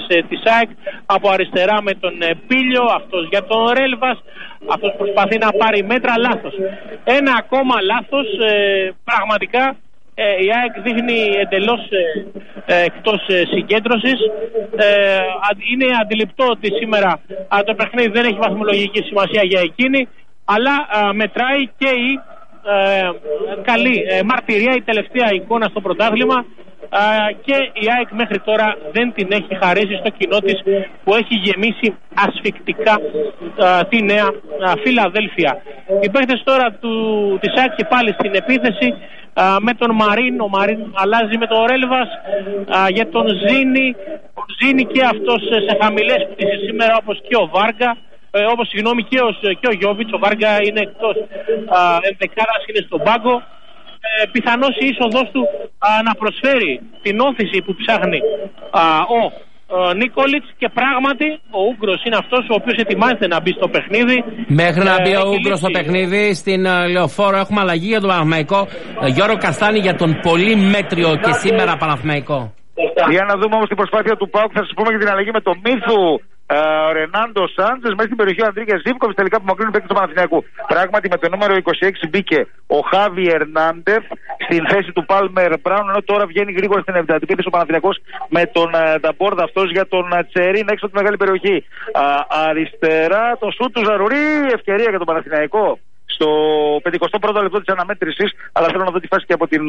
της ΑΕΚ. Από αριστερά με τον Πίλιο, αυτός για τον Ρέλβας. Αυτός προσπαθεί να πάρει μέτρα, λάθος. Ένα ακόμα λάθος, πραγματικά η ΑΕΚ δείχνει εντελώς εκτός συγκέντρωσης. Είναι αντιληπτό ότι σήμερα το παιχνίδι δεν έχει βαθμολογική σημασία για εκείνη, αλλά μετράει και η καλή μαρτυρία, η τελευταία εικόνα στο πρωτάθλημα, και η ΑΕΚ μέχρι τώρα δεν την έχει χαρίσει στο κοινό της, που έχει γεμίσει ασφικτικά τη Νέα Φιλαδέλφια. Οι παίκτες τώρα της ΑΕΚ και πάλι στην επίθεση με τον Μαρίν. Ο Μαρίν αλλάζει με τον Ρέλβας για τον Ζήνη. Ο Ζήνη και αυτός σε χαμηλές πτήσεις σήμερα, όπως και ο Βάργα, και ο Γιόβιτς. Ο Βάργα είναι εκτός ενδεκάδας, είναι στον πάγκο. Πιθανώς η είσοδός του να προσφέρει την όθηση που ψάχνει ο Νίκολιτς, και πράγματι ο Ούγκρος είναι αυτός ο οποίος ετοιμάζεται να μπει στο παιχνίδι. Μέχρι να μπει ο Ούγκρος στο παιχνίδι, στην Λεωφόρο έχουμε αλλαγή για τον Παναθηναϊκό. Γιώργο Καστάνη για τον πολύ μέτριο και σήμερα Παναθηναϊκό. Για να δούμε όμως την προσπάθεια του ΠΑΟΚ, θα σας πούμε για την αλλαγή με τον Μίθου Ρενάντο Σάντζες μέσα στην περιοχή ο Αντρίγια Ζίβκοβιτς, τελικά που μακρύνουν παίκτες του Παναθηναϊκού. Πράγματι με το νούμερο 26 μπήκε ο Χάβι Ερνάντεφ στην θέση του Πάλμερ Μπράουν, ενώ τώρα βγαίνει γρήγορα στην 70η επίθεση ο Παναθηναϊκός με τον Νταμπόρδα, αυτός για τον Τσερίν έξω από τη μεγάλη περιοχή. Αριστερά το σούτ του Ζαρουρί, ευκαιρία για τον Παναθηναϊκό στο 51ο λεπτό της αναμέτρησης, αλλά θέλω να δω τη φάση και από την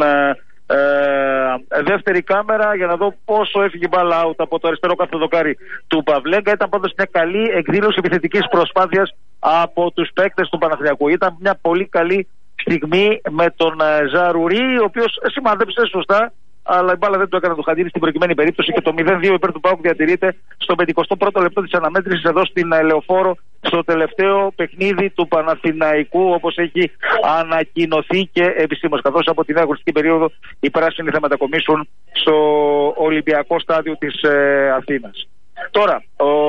δεύτερη κάμερα για να δω πόσο έφυγε μπάλα out από το αριστερό καθοδοκάρι του Παυλέγκα. Ήταν πάντως μια καλή εκδήλωση επιθετικής προσπάθειας από τους παίκτες του Παναθηναϊκού. Ήταν μια πολύ καλή στιγμή με τον Ζαρουρί, ο οποίος σημάδεψε σωστά, αλλά η μπάλα δεν το έκανε το Χαντίνη στην προκειμένη περίπτωση, και το 0-2 υπέρ του ΠΑΟΚ διατηρείται στο 51ο λεπτό της αναμέτρησης εδώ στην Λεωφόρο, στο τελευταίο παιχνίδι του Παναθηναϊκού, όπως έχει ανακοινωθεί και επισήμως, καθώς από την αγωνιστική περίοδο οι πράσινοι θα μετακομίσουν στο Ολυμπιακό στάδιο της Αθήνας. Τώρα,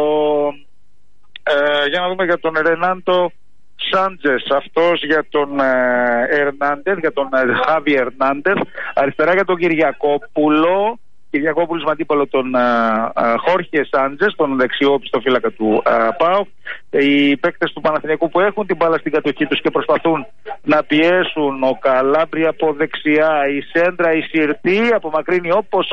για να δούμε για τον Ρενάντο Σάντζες, αυτός για τον Ερνάντεφ, για τον Χάβι Ερνάντεφ, αριστερά για τον Κυριακόπουλο. Κυριακόπουλος με αντίπαλο τον Χόρχε Σάντζες, τον δεξιό πιστοφύλακα του ΠΑΟΚ. Οι παίκτες του Παναθηναϊκού που έχουν την μπάλα στην κατοχή τους και προσπαθούν να πιέσουν, ο Καλάμπρη από δεξιά, η Σέντρα, η Σιρτή απομακρύνει όπως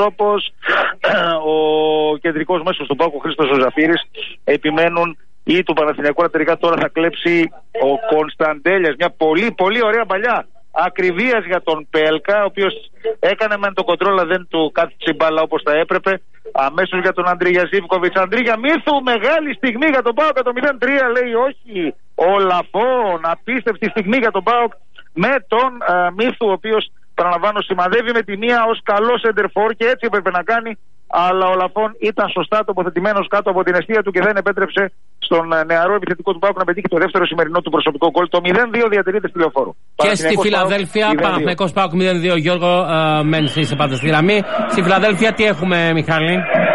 ο κεντρικός μέσος του ΠΑΟΚ, ο Χρήστος Ζαφύρης, επιμένουν ή του Παναθηναϊκού τελικά τώρα θα κλέψει ο Κωνσταντέλιας, μια πολύ πολύ ωραία παλιά ακριβίας για τον Πέλκα, ο οποίος έκανε μεν το κοντρόλ, αλλά δεν του κάθισε μπάλα όπως θα έπρεπε. Αμέσως για τον Αντρίγια Ζίβκοβιτς. Αντρίγια Μίθου, μεγάλη στιγμή για τον ΠΑΟΚ, το 0-3 λέει όχι. Ο Λαφών, απίστευτη στιγμή για τον ΠΑΟΚ με τον Μίθου, ο οποίος, παραλαμβάνω, σημαδεύει με τη μία ως καλό σεντερφόρ και έτσι έπρεπε να κάνει, αλλά ο Λαφών ήταν σωστά τοποθετημένος κάτω από την αιστεία του και δεν επέτρεψε στον νεαρό επιθετικό του ΠΑΟΚ να πετύχει το δεύτερο σημερινό του προσωπικό γκολ. Το 0-2 διατηρείται στη Λεωφόρο. Και στη Φιλαδέλφια, Παναθηναϊκός ΠΑΟΚ 0-2. Γιώργο, μένεις, είσαι πάντα στη γραμμή. Στη Φιλαδέλφια τι έχουμε, Μιχάλη?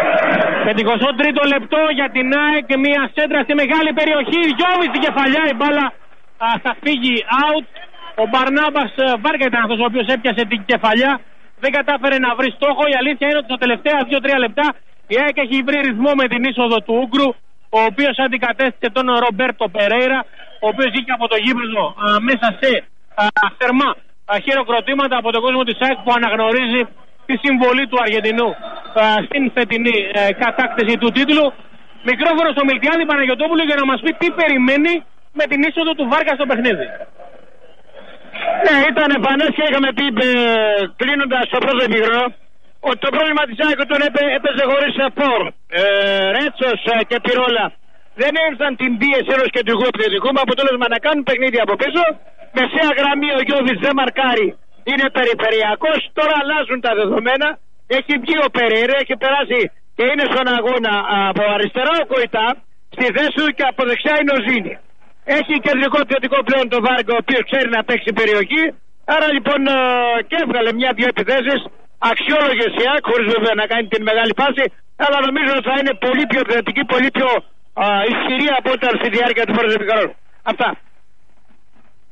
53ο λεπτό για την ΑΕΚ, μια σέντρα στη μεγάλη περιοχή. Γιώβιτς στην κεφαλιά, η μπάλα θα φύγει out. Ο Μπαρνάμπας Βάργα ήταν αυτός ο οποίος έπιασε την κεφαλιά. Δεν κατάφερε να βρει στόχο. Η αλήθεια είναι ότι στα τελευταία 2-3 λεπτά η ΑΕΚ έχει βρει ρυθμό με την είσοδο του Ούγκρου, ο οποίος αντικατέστησε τον Ρομπέρτο Περέιρα, ο οποίος βγήκε από το γήπεδο μέσα σε θερμά χειροκροτήματα από τον κόσμο της ΑΕΚ, που αναγνωρίζει τη συμβολή του Αργεντινού στην φετινή κατάκτηση του τίτλου. Μικρόφωνο στο Μιλτιάδη Παναγιωτόπουλο για να μας πει τι περιμένει με την είσοδο του Βάργα στο παιχνίδι. Ναι, ήταν εμφανές και είχαμε πει κλείνοντας το πρώτο ημίχρονο ότι το πρόβλημα της ΑΕΚ τον έπαιζε χωρίς φόρ. Ρέτσος και Πυρόλα δεν ήρθαν την πίεση ενός κεντρικού επιθετικού, με αποτέλεσμα να κάνουν παιχνίδι από πίσω. Μεσαία γραμμή ο Γιώβιτς δεν μαρκάρει, είναι περιφερειακός. Τώρα αλλάζουν τα δεδομένα. Έχει βγει ο Περέιρα, έχει περάσει και είναι στον αγώνα από αριστερά ο Κοϊτά στη θέση του και από δεξιά είναι ο Ζήνη. Έχει κεντρικό επιθετικό πλέον το Βάργα, ο οποίος ξέρει να παίξει περιοχή. Άρα λοιπόν και έβγαλε μια-δυο επιθέσεις αξιόλογες η ΑΕΚ, χωρίς βέβαια να κάνει την μεγάλη πάση. Αλλά νομίζω ότι θα είναι πολύ πιο επιθετική, πολύ πιο ισχυρή από όταν στη διάρκεια του πρώτου ημιχρόνου. Αυτά.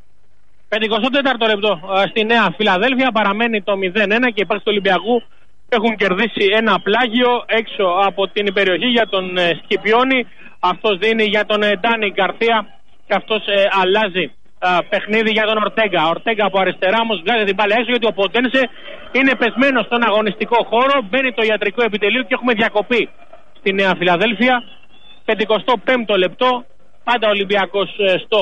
54ο λεπτό στη Νέα Φιλαδέλφια, παραμένει το 0-1 και υπάρχει του Ολυμπιακού έχουν κερδίσει ένα πλάγιο έξω από την περιοχή για τον Σκυπιόνι. Αυτός δίνει για τον Ντάνι Γκαρθία και αυτός αλλάζει παιχνίδι για τον Ορτέγκα. Ορτέγκα από αριστερά όμως βγάζει την μπάλα έξω, γιατί ο Ποντένσε είναι πεσμένος στον αγωνιστικό χώρο. Μπαίνει το ιατρικό επιτελείο και έχουμε διακοπή στη Νέα Φιλαδέλφια. 55ο λεπτό, πάντα Ολυμπιακός στο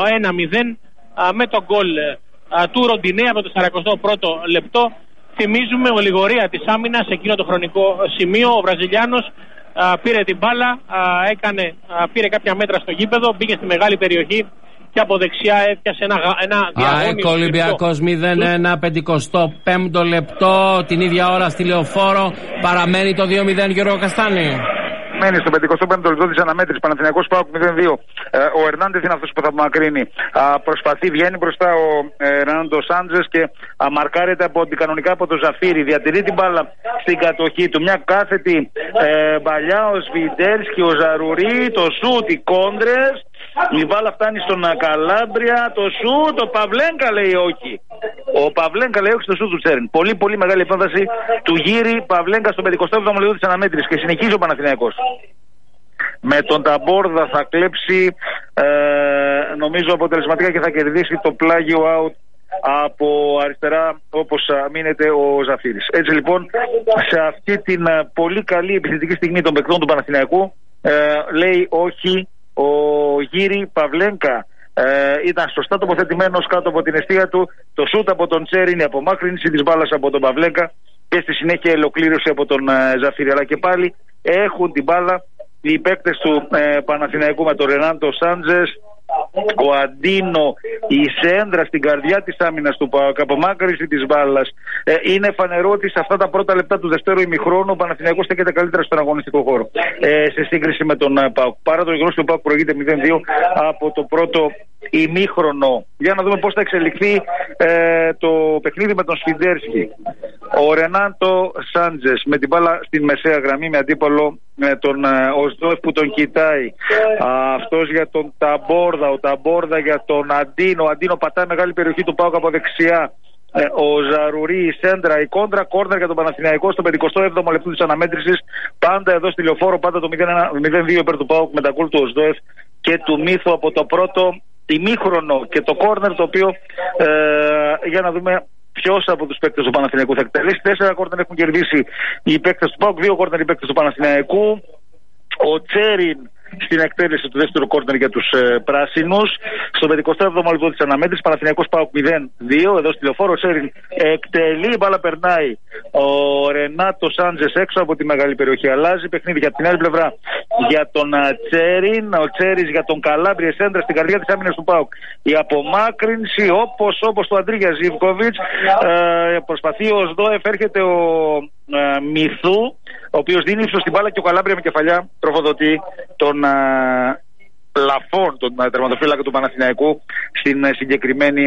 1-0 με τον γκολ του Ροντινέ από το 41ο λεπτό. Θυμίζουμε ολιγορία της άμυνας σε εκείνο το χρονικό σημείο. Ο Βραζιλιάνος πήρε την μπάλα, πήρε κάποια μέτρα στο γήπεδο, μπήκε στη μεγάλη περιοχή και από δεξιά έπιασε ένα διαγώνιο. Ολυμπιακός 0-1, 55ο λεπτό, την ίδια ώρα στη Λεωφόρο. Παραμένει το 2-0, Γιώργο Καστάνη. Μένει στο 55ο λεπτό της αναμέτρησης. Παναθηναϊκός ΠΑΟΚ 0-2. Ο Ερνάντες είναι αυτός που θα μακρύνει. Προσπαθεί, βγαίνει μπροστά ο Ρενάντο Σάντζες και μαρκάρεται κανονικά από το Ζαφίρι. Διατηρεί την μπάλα στην κατοχή του. Μια κάθετη παλιά, ο Σβιντέρσκι, ο Ζαρουρί, το σούτ, οι κόντρες. Η μπάλα φτάνει στον Καλάμπρια. Το σούτ, ο Παυλένκα λέει όχι. Ο Παυλένκα λέει όχι στο σούτ του Τσέριν. Πολύ πολύ μεγάλη επέμβαση του Γύρι Παυλένκα στον 57ο λεπτό της αναμέτρησης. Και συνεχίζει ο Παναθηναϊκός. Με τον Ταμπόρδα θα κλέψει νομίζω αποτελεσματικά και θα κερδίσει το πλάγιο out από αριστερά, όπως μείνεται ο Ζαφίρης. Έτσι λοιπόν, σε αυτή την πολύ καλή επιθετική στιγμή των παικτών του Παναθηναϊκού λέει όχι ο Γύρι Παυλένκα. Ήταν σωστά τοποθετημένος κάτω από την αιστεία του. Το σούτ από τον Τσέριν, η απομάκρυνση της μπάλας από τον Παυλένκα και στη συνέχεια η ολοκλήρωση από τον Ζαφίρη. Αλλά και πάλι έχουν την μπάλα οι παίκτες του Παναθηναϊκού με τον Ρενάντο Σάντζες, ο Αντίνο, η σέντρα στην καρδιά της άμυνας του ΠΑΟΚ, απομάκρυνση της μπάλας. Είναι φανερό ότι σε αυτά τα πρώτα λεπτά του δεύτερου ημιχρόνου ο Παναθηναϊκός στέκεται καλύτερα στον αγωνιστικό χώρο σε σύγκριση με τον ΠΑΟΚ. Παρά το γεγονός ότι ο ΠΑΟΚ προηγείται 0-2 από το πρώτο ημίχρονο. Για να δούμε πώς θα εξελιχθεί το παιχνίδι με τον Σφιντέρσκι. Ο Ρενάντο Σάντζες με την μπάλα στην μεσαία γραμμή με αντίπαλο τον Οσδόεφ που τον κοιτάει. Αυτός για τον Ταμπόρδα, ο Ταμπόρδα για τον Αντίνο. Ο Αντίνο πατάει μεγάλη περιοχή του ΠΑΟΚ από δεξιά. Ο Ζαρουρί, η σέντρα, η κόντρα, κόρνερ για τον Παναθηναϊκό στο 57ο λεπτό της αναμέτρησης. Πάντα εδώ στη Λεωφόρο, πάντα το 0-2 υπέρ του ΠΑΟΚ με τα γκολ του Οσδόεφ και του Μίθου από το πρώτο ημίχρονο και το κόρνερ, το οποίο για να δούμε ποιος από τους παίκτες του Παναθηναϊκού θα εκτελέσει. 4 κόρνερ έχουν κερδίσει οι παίκτες του ΠΑΟΚ, 2 κόρνερ οι παίκτες του Παναθηναϊκού. Ο Τσέριν στην εκτέλεση του δεύτερου κόρνερ για τους πράσινους. Στο 57ο λεπτό της αναμέτρησης, Παναθηναϊκός ΠΑΟΚ 0-2. Εδώ στη Λεωφόρο, ο Τσέριν εκτελεί, η μπάλα περνάει. Ο Ρενάτο Σάντζες έξω από τη μεγάλη περιοχή. Αλλάζει παιχνίδι για την άλλη πλευρά για τον Τσέριν. Ο Τσέρις για τον Καλάμπρια, σέντρα στην καρδιά της άμυνας του ΠΑΟΚ. Η απομάκρυνση όπως του Αντρίγια Ζιβκοβιτς. Προσπαθεί ο Σδόεφ, έρχεται ο Μιθού, ο οποίος δίνει ύψος στην μπάλα και ο Καλάμπρια με κεφαλιά τροφοδοτεί τον Λαφόν, τον τερματοφύλακα του Παναθηναϊκού, στην συγκεκριμένη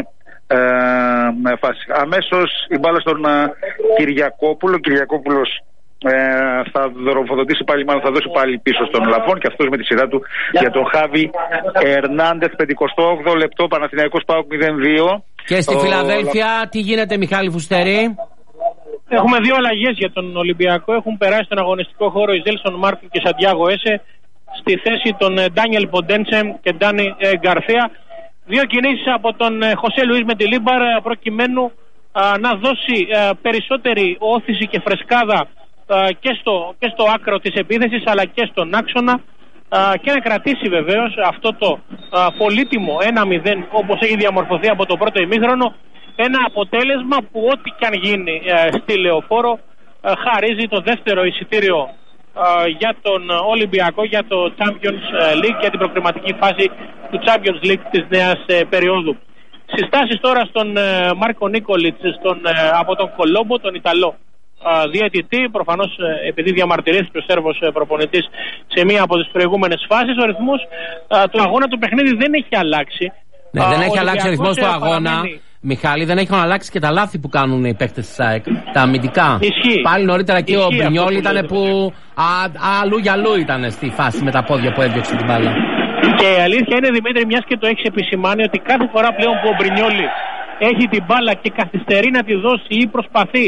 φάση. Αμέσως η μπάλα στον Κυριακόπουλο. Κυριακόπουλος θα τροφοδοτήσει πάλι, μάλλον θα δώσει πάλι πίσω στον Λαφόν και αυτός με τη σειρά του για τον Χάβι Ερνάντεθ. 58ο λεπτό, Παναθηναϊκός ΠΑΟΚ 0-2. Και στη Φιλαδέλφια τι γίνεται, Μιχάλη Φουστερή? Έχουμε 2 αλλαγές για τον Ολυμπιακό. Έχουν περάσει στον αγωνιστικό χώρο η Ζέλσον Μάρτιν και Σαντιάγο Έσε στη θέση των Ντάνιελ Ποντένσε και Ντάνι Γκαρθία. 2 κινήσεις από τον Χωσέ Λουίς Μεντιλίμπαρ προκειμένου να δώσει περισσότερη όθηση και φρεσκάδα και στο άκρο της επίθεσης αλλά και στον άξονα και να κρατήσει βεβαίως αυτό το πολύτιμο 1-0 όπως έχει διαμορφωθεί από το πρώτο ημίχρονο. Ένα αποτέλεσμα που ό,τι και αν γίνει στη Λεωφόρο χαρίζει το δεύτερο εισιτήριο για τον Ολυμπιακό για το Champions League, για την προκριματική φάση του Champions League της νέας περίοδου. Συστάσεις τώρα στον Μάρκο Νίκολιτς από τον Κολόμπο, τον Ιταλό διαιτητή. Προφανώς επειδή διαμαρτυρήθηκε ο Σέρβος προπονητής σε μία από τις προηγούμενες φάσεις, ο ρυθμός του αγώνα του παιχνίδι δεν έχει αλλάξει. Ναι, δεν έχει αλλάξει ο ρυθμός του αγώνα. Μιχάλη, δεν έχουν αλλάξει και τα λάθη που κάνουν οι παίκτες της ΑΕΚ, τα αμυντικά. Ισχύει. Πάλι νωρίτερα και ο Μπρινιόλ ήταν που αλλού για αλλού ήταν στη φάση με τα πόδια που έδιωξε την μπάλα. Και η αλήθεια είναι, Δημήτρη, μιας και το έχεις επισημάνει, ότι κάθε φορά πλέον που ο Μπρινιόλ έχει την μπάλα και καθυστερεί να τη δώσει ή προσπαθεί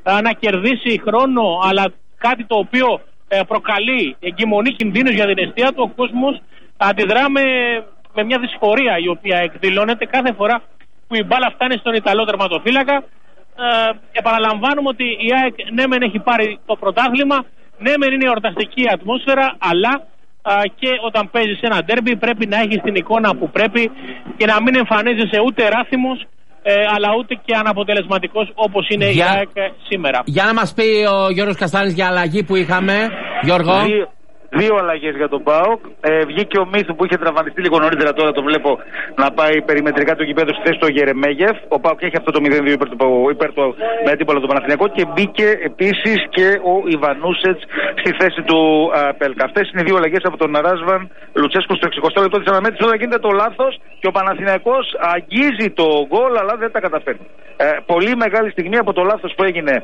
να κερδίσει χρόνο, αλλά κάτι το οποίο προκαλεί εγκυμονή κινδύνους για την εστία του. Ο κόσμος αντιδρά με μια δυσφορία η οποία εκδηλώνεται κάθε φορά που η μπάλα φτάνει στον Ιταλό τερματοφύλακα. Επαναλαμβάνουμε ότι η ΑΕΚ ναι μεν έχει πάρει το πρωτάθλημα, ναι μεν είναι εορταστική ατμόσφαιρα, αλλά και όταν παίζεις ένα ντέρμπι πρέπει να έχεις την εικόνα που πρέπει και να μην εμφανίζεσαι ούτε ράθιμος αλλά ούτε και αναποτελεσματικός όπως είναι η ΑΕΚ σήμερα. Για να μας πει ο Γιώργος Καστάνης για αλλαγή που είχαμε, Γιώργο. Δύο αλλαγές για τον ΠΑΟΚ. Βγήκε ο Μίθου που είχε τραυματιστεί λίγο νωρίτερα, τώρα το βλέπω να πάει περιμετρικά του γηπέδου στη θέση του Γερεμέγεφ. Ο ΠΑΟΚ έχει αυτό το 0-2 υπέρ του με αντίπολο του Παναθηναϊκό και μπήκε επίσης και ο Ιβανούσετς στη θέση του Πέλκα. Αυτές είναι οι δύο αλλαγές από τον Ράσβαν Λουτσέσκου στο 60 λεπτό της αναμέτρησης, όταν γίνεται το λάθος και ο Παναθηναϊκός αγγίζει το γκολ αλλά δεν τα καταφέρνει. Πολύ μεγάλη στιγμή από το λάθος που έγινε,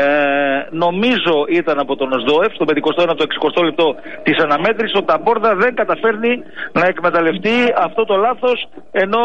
νομίζω ήταν από τον Οσδόεφ στο 51 το 60 λεπτό της αναμέτρησης. Ο Ταμπόρδα δεν καταφέρνει να εκμεταλλευτεί αυτό το λάθος, ενώ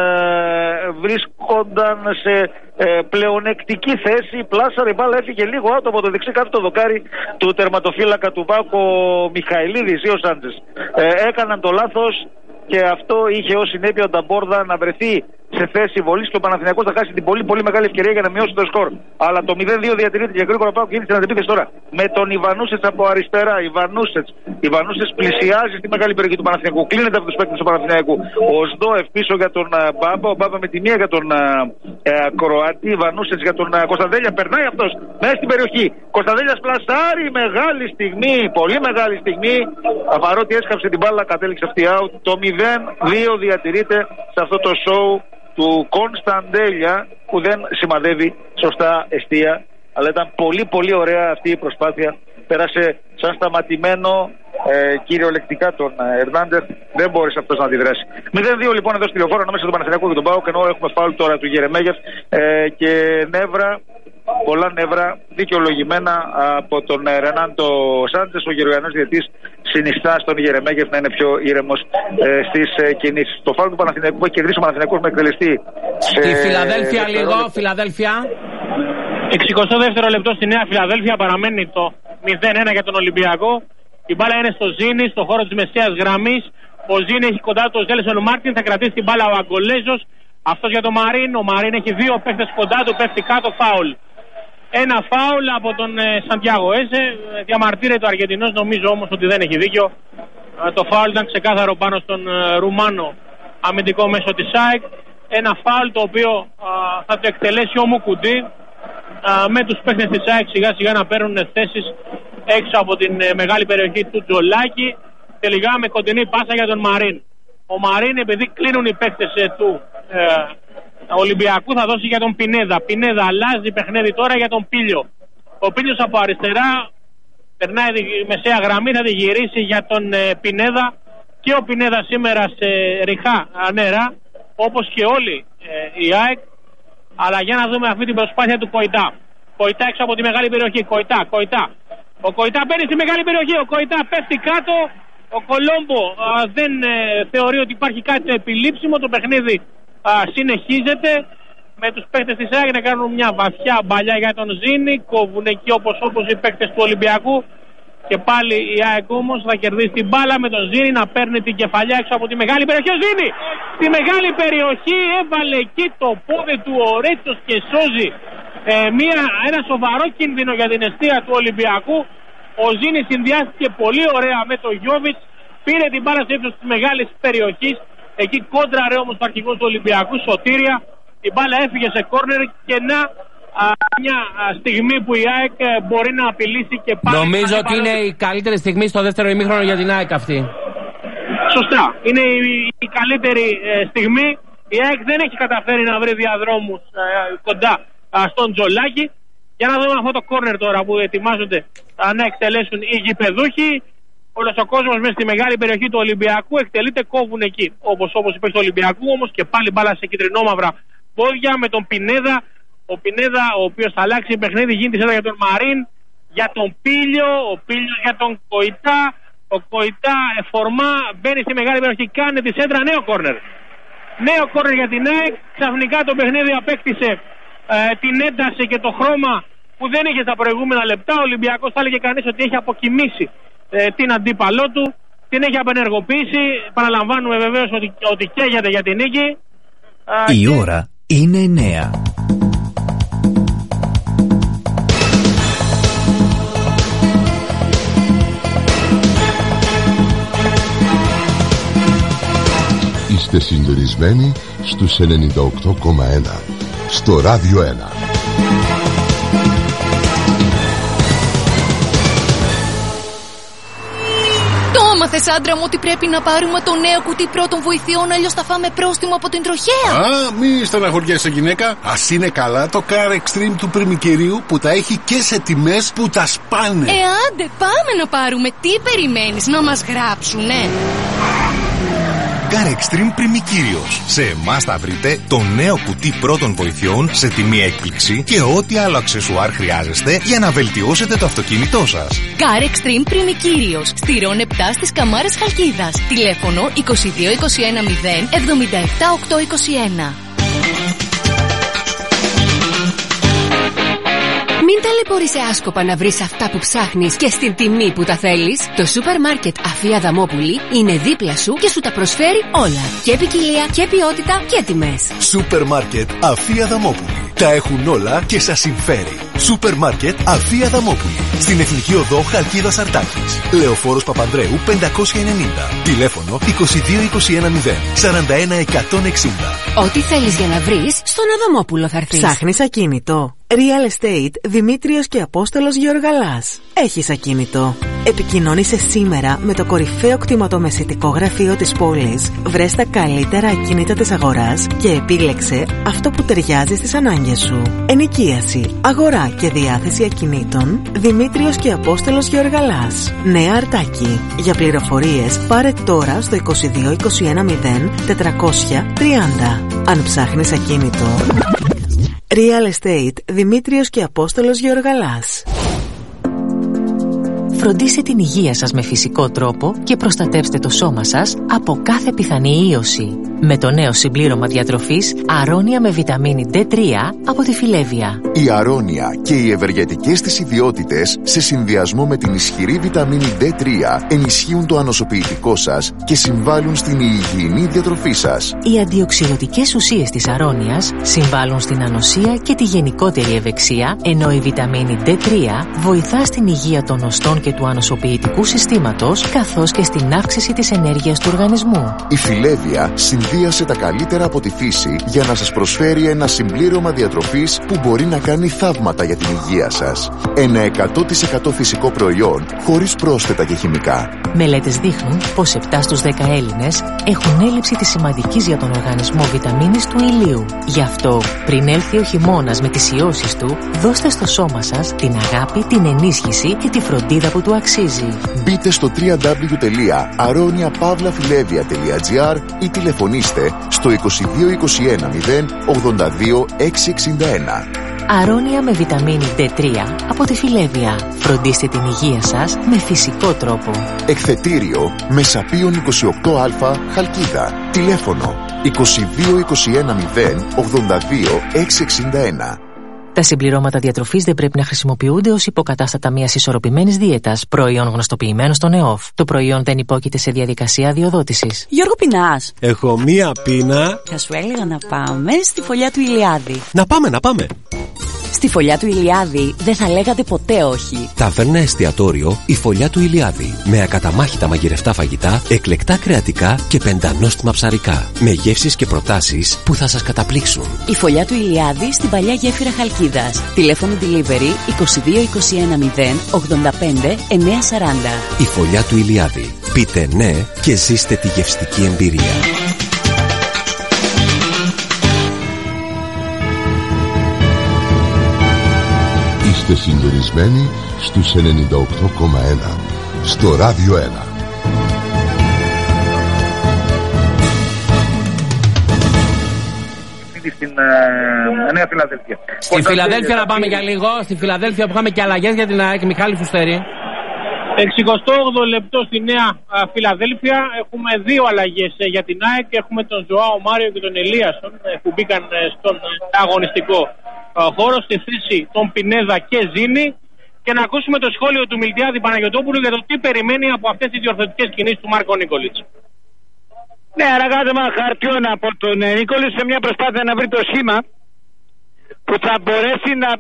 βρίσκονταν σε πλεονεκτική θέση, πλάσαρε η μπάλα, έφυγε λίγο άτομο από το δεξί κάτω το δοκάρι του τερματοφύλακα του Πάκο Μιχαηλίδης ή ο Σάντζες. Έκαναν το λάθος και αυτό είχε ως συνέπεια ο Ταμπόρδα να βρεθεί σε θέση βολής και ο Παναθηναϊκός θα χάσει την πολύ μεγάλη ευκαιρία για να μειώσει το σκορ. Αλλά το 0-2 διατηρείται και γρήγορα πάω και γίνει στην αντεπίθεση τώρα με τον Ιβανούσετς από αριστερά. Ιβανούσετς πλησιάζει στη μεγάλη περιοχή του Παναθηναϊκού, κλείνεται από τους παίκτες του Παναθηναϊκού. Ο Σδόεφ πίσω για τον Μπάμπα, ο Μπάμπα με τη μία για τον Κροάτη, Ιβανούσετς για τον Κωνσταντέλια, περνάει αυτός μέσα στην περιοχή. Κωνσταντέλιας πλασάρει, μεγάλη στιγμή, πολύ μεγάλη στιγμή. Παρότι έσκαψε την μπάλα, κατέληξε αυτή out. Το 0-2 διατηρείται σε αυτό το show του Κωνσταντέλια που δεν σημαδεύει σωστά εστία, αλλά ήταν πολύ ωραία αυτή η προσπάθεια. Πέρασε σαν σταματημένο κυριολεκτικά τον Ερνάντεθ, δεν μπόρεσε αυτός να αντιδράσει. 0-2 λοιπόν εδώ στη Λεωφόρο ανάμεσα στον Παναθηναϊκό και τον ΠΑΟΚ, ενώ έχουμε φάουλ τώρα του Γερεμέγεφ και νεύρα, πολλά νεύρα δικαιολογημένα από τον Ρενάντο Σάντζες. Ο Γεωργιανός διαιτής συνιστά στον Γερεμέγεφ να είναι πιο ήρεμος στις κινήσεις. Το φάουλ του Παναθηναϊκού που έχει κερδίσει ο Παναθηναϊκός με εκτελεστή στη Φιλαδέλφια λίγο, Φιλαδέλφια. 62ο λεπτό στη Νέα Φιλαδέλφια, παραμένει το 0-1 για τον Ολυμπιακό. Η μπάλα είναι στο Ζήνη, στο χώρο της μεσαίας γραμμής. Ο Ζήνη έχει κοντά του τον Ζέλσον Μάρτιν, θα κρατήσει την μπάλα ο Αγκολέζος. Αυτός για τον Μαρίν. Ο Μαρίν έχει δύο παίχτες κοντά του, πέφτει κάτω, φάουλ. Ένα φάουλ από τον Σαντιάγο Έζε. Διαμαρτύρεται ο Αργεντινός, νομίζω όμως ότι δεν έχει δίκιο. Το φάουλ ήταν ξεκάθαρο πάνω στον Ρουμάνο αμυντικό μέσο της ΑΕΚ. Ένα φάουλ το οποίο θα το εκτελέσει ο Μουκουντή με τους παίκτες της ΑΕΚ σιγά σιγά να παίρνουν θέσεις έξω από την μεγάλη περιοχή του Τζολάκη. Τελικά με κοντινή πάσα για τον Μαρίν. Ο Μαρίν, επειδή κλείνουν οι παίκτες του Ολυμπιακού, θα δώσει για τον Πινέδα. Πινέδα αλλάζει παιχνίδι τώρα για τον Πίλιο. Ο Πίλιος από αριστερά περνάει τη μεσαία γραμμή, θα τη γυρίσει για τον Πινέδα. Και ο Πινέδα σήμερα σε ριχά νερά, όπως και όλοι οι ΑΕΚ. Αλλά για να δούμε αυτή την προσπάθεια του Κοϊτά. Κοϊτά έξω από τη μεγάλη περιοχή. Κοϊτά. Ο Κοϊτά μπαίνει στη μεγάλη περιοχή. Ο Κοϊτά πέφτει κάτω. Ο Κολόμπο δεν θεωρεί ότι υπάρχει κάτι επιλήψιμο. Το παιχνίδι συνεχίζεται με τους παίκτες της ΑΕΚ να κάνουν μια βαθιά μπαλιά για τον Ζήνη. Κόβουν εκεί όπως οι παίκτες του Ολυμπιακού. Και πάλι η ΑΕΚ όμως θα κερδίσει την μπάλα με τον Ζήνη να παίρνει την κεφαλιά έξω από τη μεγάλη περιοχή. Ο Ζήνη στη μεγάλη περιοχή έβαλε εκεί το πόδι του ο Ρέτσος και σώζει ένα σοβαρό κίνδυνο για την εστία του Ολυμπιακού. Ο Ζήνη συνδυάστηκε πολύ ωραία με τον Γιώβιτς, πήρε την μπάλα σε ύψος της μεγάλης περιοχής. Εκεί κόντραρε όμως το αρχηγό του Ολυμπιακού, Σωτήρια. Η μπάλα έφυγε σε κόρνερ και μια στιγμή που η ΑΕΚ μπορεί να απειλήσει και πάλι. Νομίζω ότι είναι η καλύτερη στιγμή στο δεύτερο ημίχρονο για την ΑΕΚ αυτή. Σωστά. Είναι η καλύτερη στιγμή. Η ΑΕΚ δεν έχει καταφέρει να βρει διαδρόμους κοντά στον Τζολάκη. Για να δούμε αυτό το κόρνερ τώρα που ετοιμάζονται να εκτελέσουν οι γηπεδούχοι. Όλος ο κόσμος μέσα στη μεγάλη περιοχή του Ολυμπιακού εκτελείται, κόβουν εκεί. Όπως είπε του Ολυμπιακού, όμως και πάλι μπάλα σε κυτρινόμαυρα πόδια με τον Πινέδα. Ο Πινέδα, ο οποίος θα αλλάξει παιχνίδι, γίνεται εδώ για τον Μαρίν, για τον Πίλιο, ο Πίλιος για τον Κοϊτά. Ο Κοϊτά εφορμά, μπαίνει στη μεγάλη περιοχή, κάνει τη σέντρα, νέο κόρνερ. Νέο κόρνερ για την ΑΕΚ. Ξαφνικά το παιχνίδι απέκτησε την ένταση και το χρώμα που δεν είχε στα προηγούμενα λεπτά. Ο Ολυμπιακός, θα έλεγε κανείς ότι έχει αποκοιμήσει την αντίπαλό του, την έχει απενεργοποιήσει. Παραλαμβάνουμε βεβαίως ότι καίγεται για την νίκη. Η ώρα είναι 9. Είστε συντονισμένοι στους 98,1 στο Ράδιο 1. Μάθες, άντρα μου, ότι πρέπει να πάρουμε το νέο κουτί πρώτων βοηθειών, αλλιώς θα φάμε πρόστιμο από την τροχέα. Μη στεναχωριέσαι, γυναίκα. Ας είναι καλά το Car Extreme του Πριμικυρίου που τα έχει και σε τιμές που τα σπάνε. Άντε, πάμε να πάρουμε. Τι περιμένεις, να μας γράψουνε? Car Extreme Πριμικύριος. Σε εμάς θα βρείτε το νέο κουτί πρώτων βοηθειών σε τιμή έκπληξη και ό,τι άλλο αξεσουάρ χρειάζεστε για να βελτιώσετε το αυτοκίνητό σας. Car Extreme Πριμικύριος. Στηρών 7 στις Καμάρες Χαλκίδας. Τηλέφωνο 22 21 0 77 821. Μην ταλαιπωρείσαι άσκοπα να βρεις αυτά που ψάχνεις και στην τιμή που τα θέλεις. Το σούπερ μάρκετ Αφία Αδαμόπουλη είναι δίπλα σου και σου τα προσφέρει όλα. Και ποικιλία και ποιότητα και τιμές. Σούπερ μάρκετ Αφία Αδαμόπουλη. Τα έχουν όλα και σας συμφέρει. Σούπερ μάρκετ Αφία Αδαμόπουλη. Στην Εθνική Οδό Χαλκίδας Αρτάκης. Λεωφόρος Παπανδρέου 590. Τηλέφωνο 22 21 0 41 160. Ό,τι θέλεις για να βρεις, στον Αδαμόπουλο θα έρθεις. Ψάχνεις ακίνητο? Real Estate Δημήτριος και Απόστολος Γεωργαλάς. Έχεις ακίνητο? Επικοινώνησε σήμερα με το κορυφαίο κτηματομεσητικό γραφείο της πόλης. Βρες τα καλύτερα ακίνητα της αγοράς και επίλεξε αυτό που ταιριάζει στις ανάγκες σου. Ενοικίαση, αγορά και διάθεση ακινήτων. Δημήτριος και Απόστολος Γεωργαλάς. Νέα Αρτάκη. Για πληροφορίες πάρε τώρα στο 22 21 0 430. Αν ψάχνεις ακίνητο, Real Estate Δημήτριος και Απόστολος Γεωργαλάς. Φροντίστε την υγεία σας με φυσικό τρόπο και προστατεύστε το σώμα σας από κάθε πιθανή ίωση. Με το νέο συμπλήρωμα διατροφής Αρώνια με βιταμίνη D3 από τη Φιλέβια. Η Αρώνια και οι ευεργετικές της ιδιότητες σε συνδυασμό με την ισχυρή βιταμίνη D3 ενισχύουν το ανοσοποιητικό σας και συμβάλλουν στην υγιεινή διατροφή σας. Οι αντιοξυδοτικές ουσίες της Αρώνιας συμβάλλουν στην ανοσία και τη γενικότερη ευεξία, ενώ η βιταμίνη D3 βοηθά στην υγεία των οστών και του ανοσοποιητικού συστήματος, καθώς και στην αύξηση της ενέργειας του οργανισμού. Η Φιλέβια συνδύασε τα καλύτερα από τη φύση για να σας προσφέρει ένα συμπλήρωμα διατροφής που μπορεί να κάνει θαύματα για την υγεία σας. Ένα 100% φυσικό προϊόν χωρίς πρόσθετα και χημικά. Μελέτες δείχνουν πως 7 στους 10 Έλληνες έχουν έλλειψη της σημαντικής για τον οργανισμό βιταμίνης του ηλίου. Γι' αυτό, πριν έλθει ο χειμώνας με τις ιώσεις του, δώστε στο σώμα σας την αγάπη, την ενίσχυση και τη φροντίδα που του αξίζει. Μπείτε στο www.aroniapavlafilevia.gr ή τηλεφωνήστε στο 22 21 0 82 661. Αρώνια με βιταμίνη D3 από τη Φιλέβια. Φροντίστε την υγεία σας με φυσικό τρόπο. Εκθετήριο Μεσαπίων 28α Χαλκίδα. Τηλέφωνο 22 21 0 82 661. Τα συμπληρώματα διατροφής δεν πρέπει να χρησιμοποιούνται ως υποκατάστατα μιας ισορροπημένης δίαιτας, προϊόν γνωστοποιημένο στον ΕΟΦ. Το προϊόν δεν υπόκειται σε διαδικασία αδειοδότησης. Γιώργο, πεινάς? Έχω μία πείνα. Θα σου έλεγα να πάμε στη φωλιά του Ηλιάδη. Να πάμε. Στη φωλιά του Ηλιάδη δεν θα λέγατε ποτέ όχι. Ταβέρνα εστιατόριο η φωλιά του Ηλιάδη. Με ακαταμάχητα μαγειρευτά φαγητά, εκλεκτά κρεατικά και πεντανόστιμα ψαρικά. Με γεύσεις και προτάσεις που θα σας καταπλήξουν. Η φωλιά του Ηλιάδη στην παλιά γέφυρα Χαλκίδας. Τηλέφωνο delivery 22 21 0 85 940. Η φωλιά του Ηλιάδη. Πείτε ναι και ζήστε τη γευστική εμπειρία. Είστε συντονισμένοι στους 98,1 στο Ράδιο 1. Στην Νέα Φιλαδέλφια. Στη Φιλαδέλφια να πάμε για λίγο. Στη Φιλαδέλφια που είχαμε και αλλαγές για την ΑΕΚ. Μιχάλη Φουστέρη. 68 λεπτό στη Νέα Φιλαδέλφια. Έχουμε δύο αλλαγές για την ΑΕΚ. Έχουμε τον Ζωάο Μάριο και τον Ελίασον που μπήκαν στον αγωνιστικό χώρο στη θέση των Πινέδα και Ζήνη. Και να ακούσουμε το σχόλιο του Μιλτιάδη Παναγιωτόπουλου για το τι περιμένει από αυτές τις διορθωτικές κινήσεις του Μάρκο Νίκολιτς. Ναι, αναγκάζομαι χαρτιών από τον Νίκολιτς σε μια προσπάθεια να βρει το σχήμα που θα μπορέσει να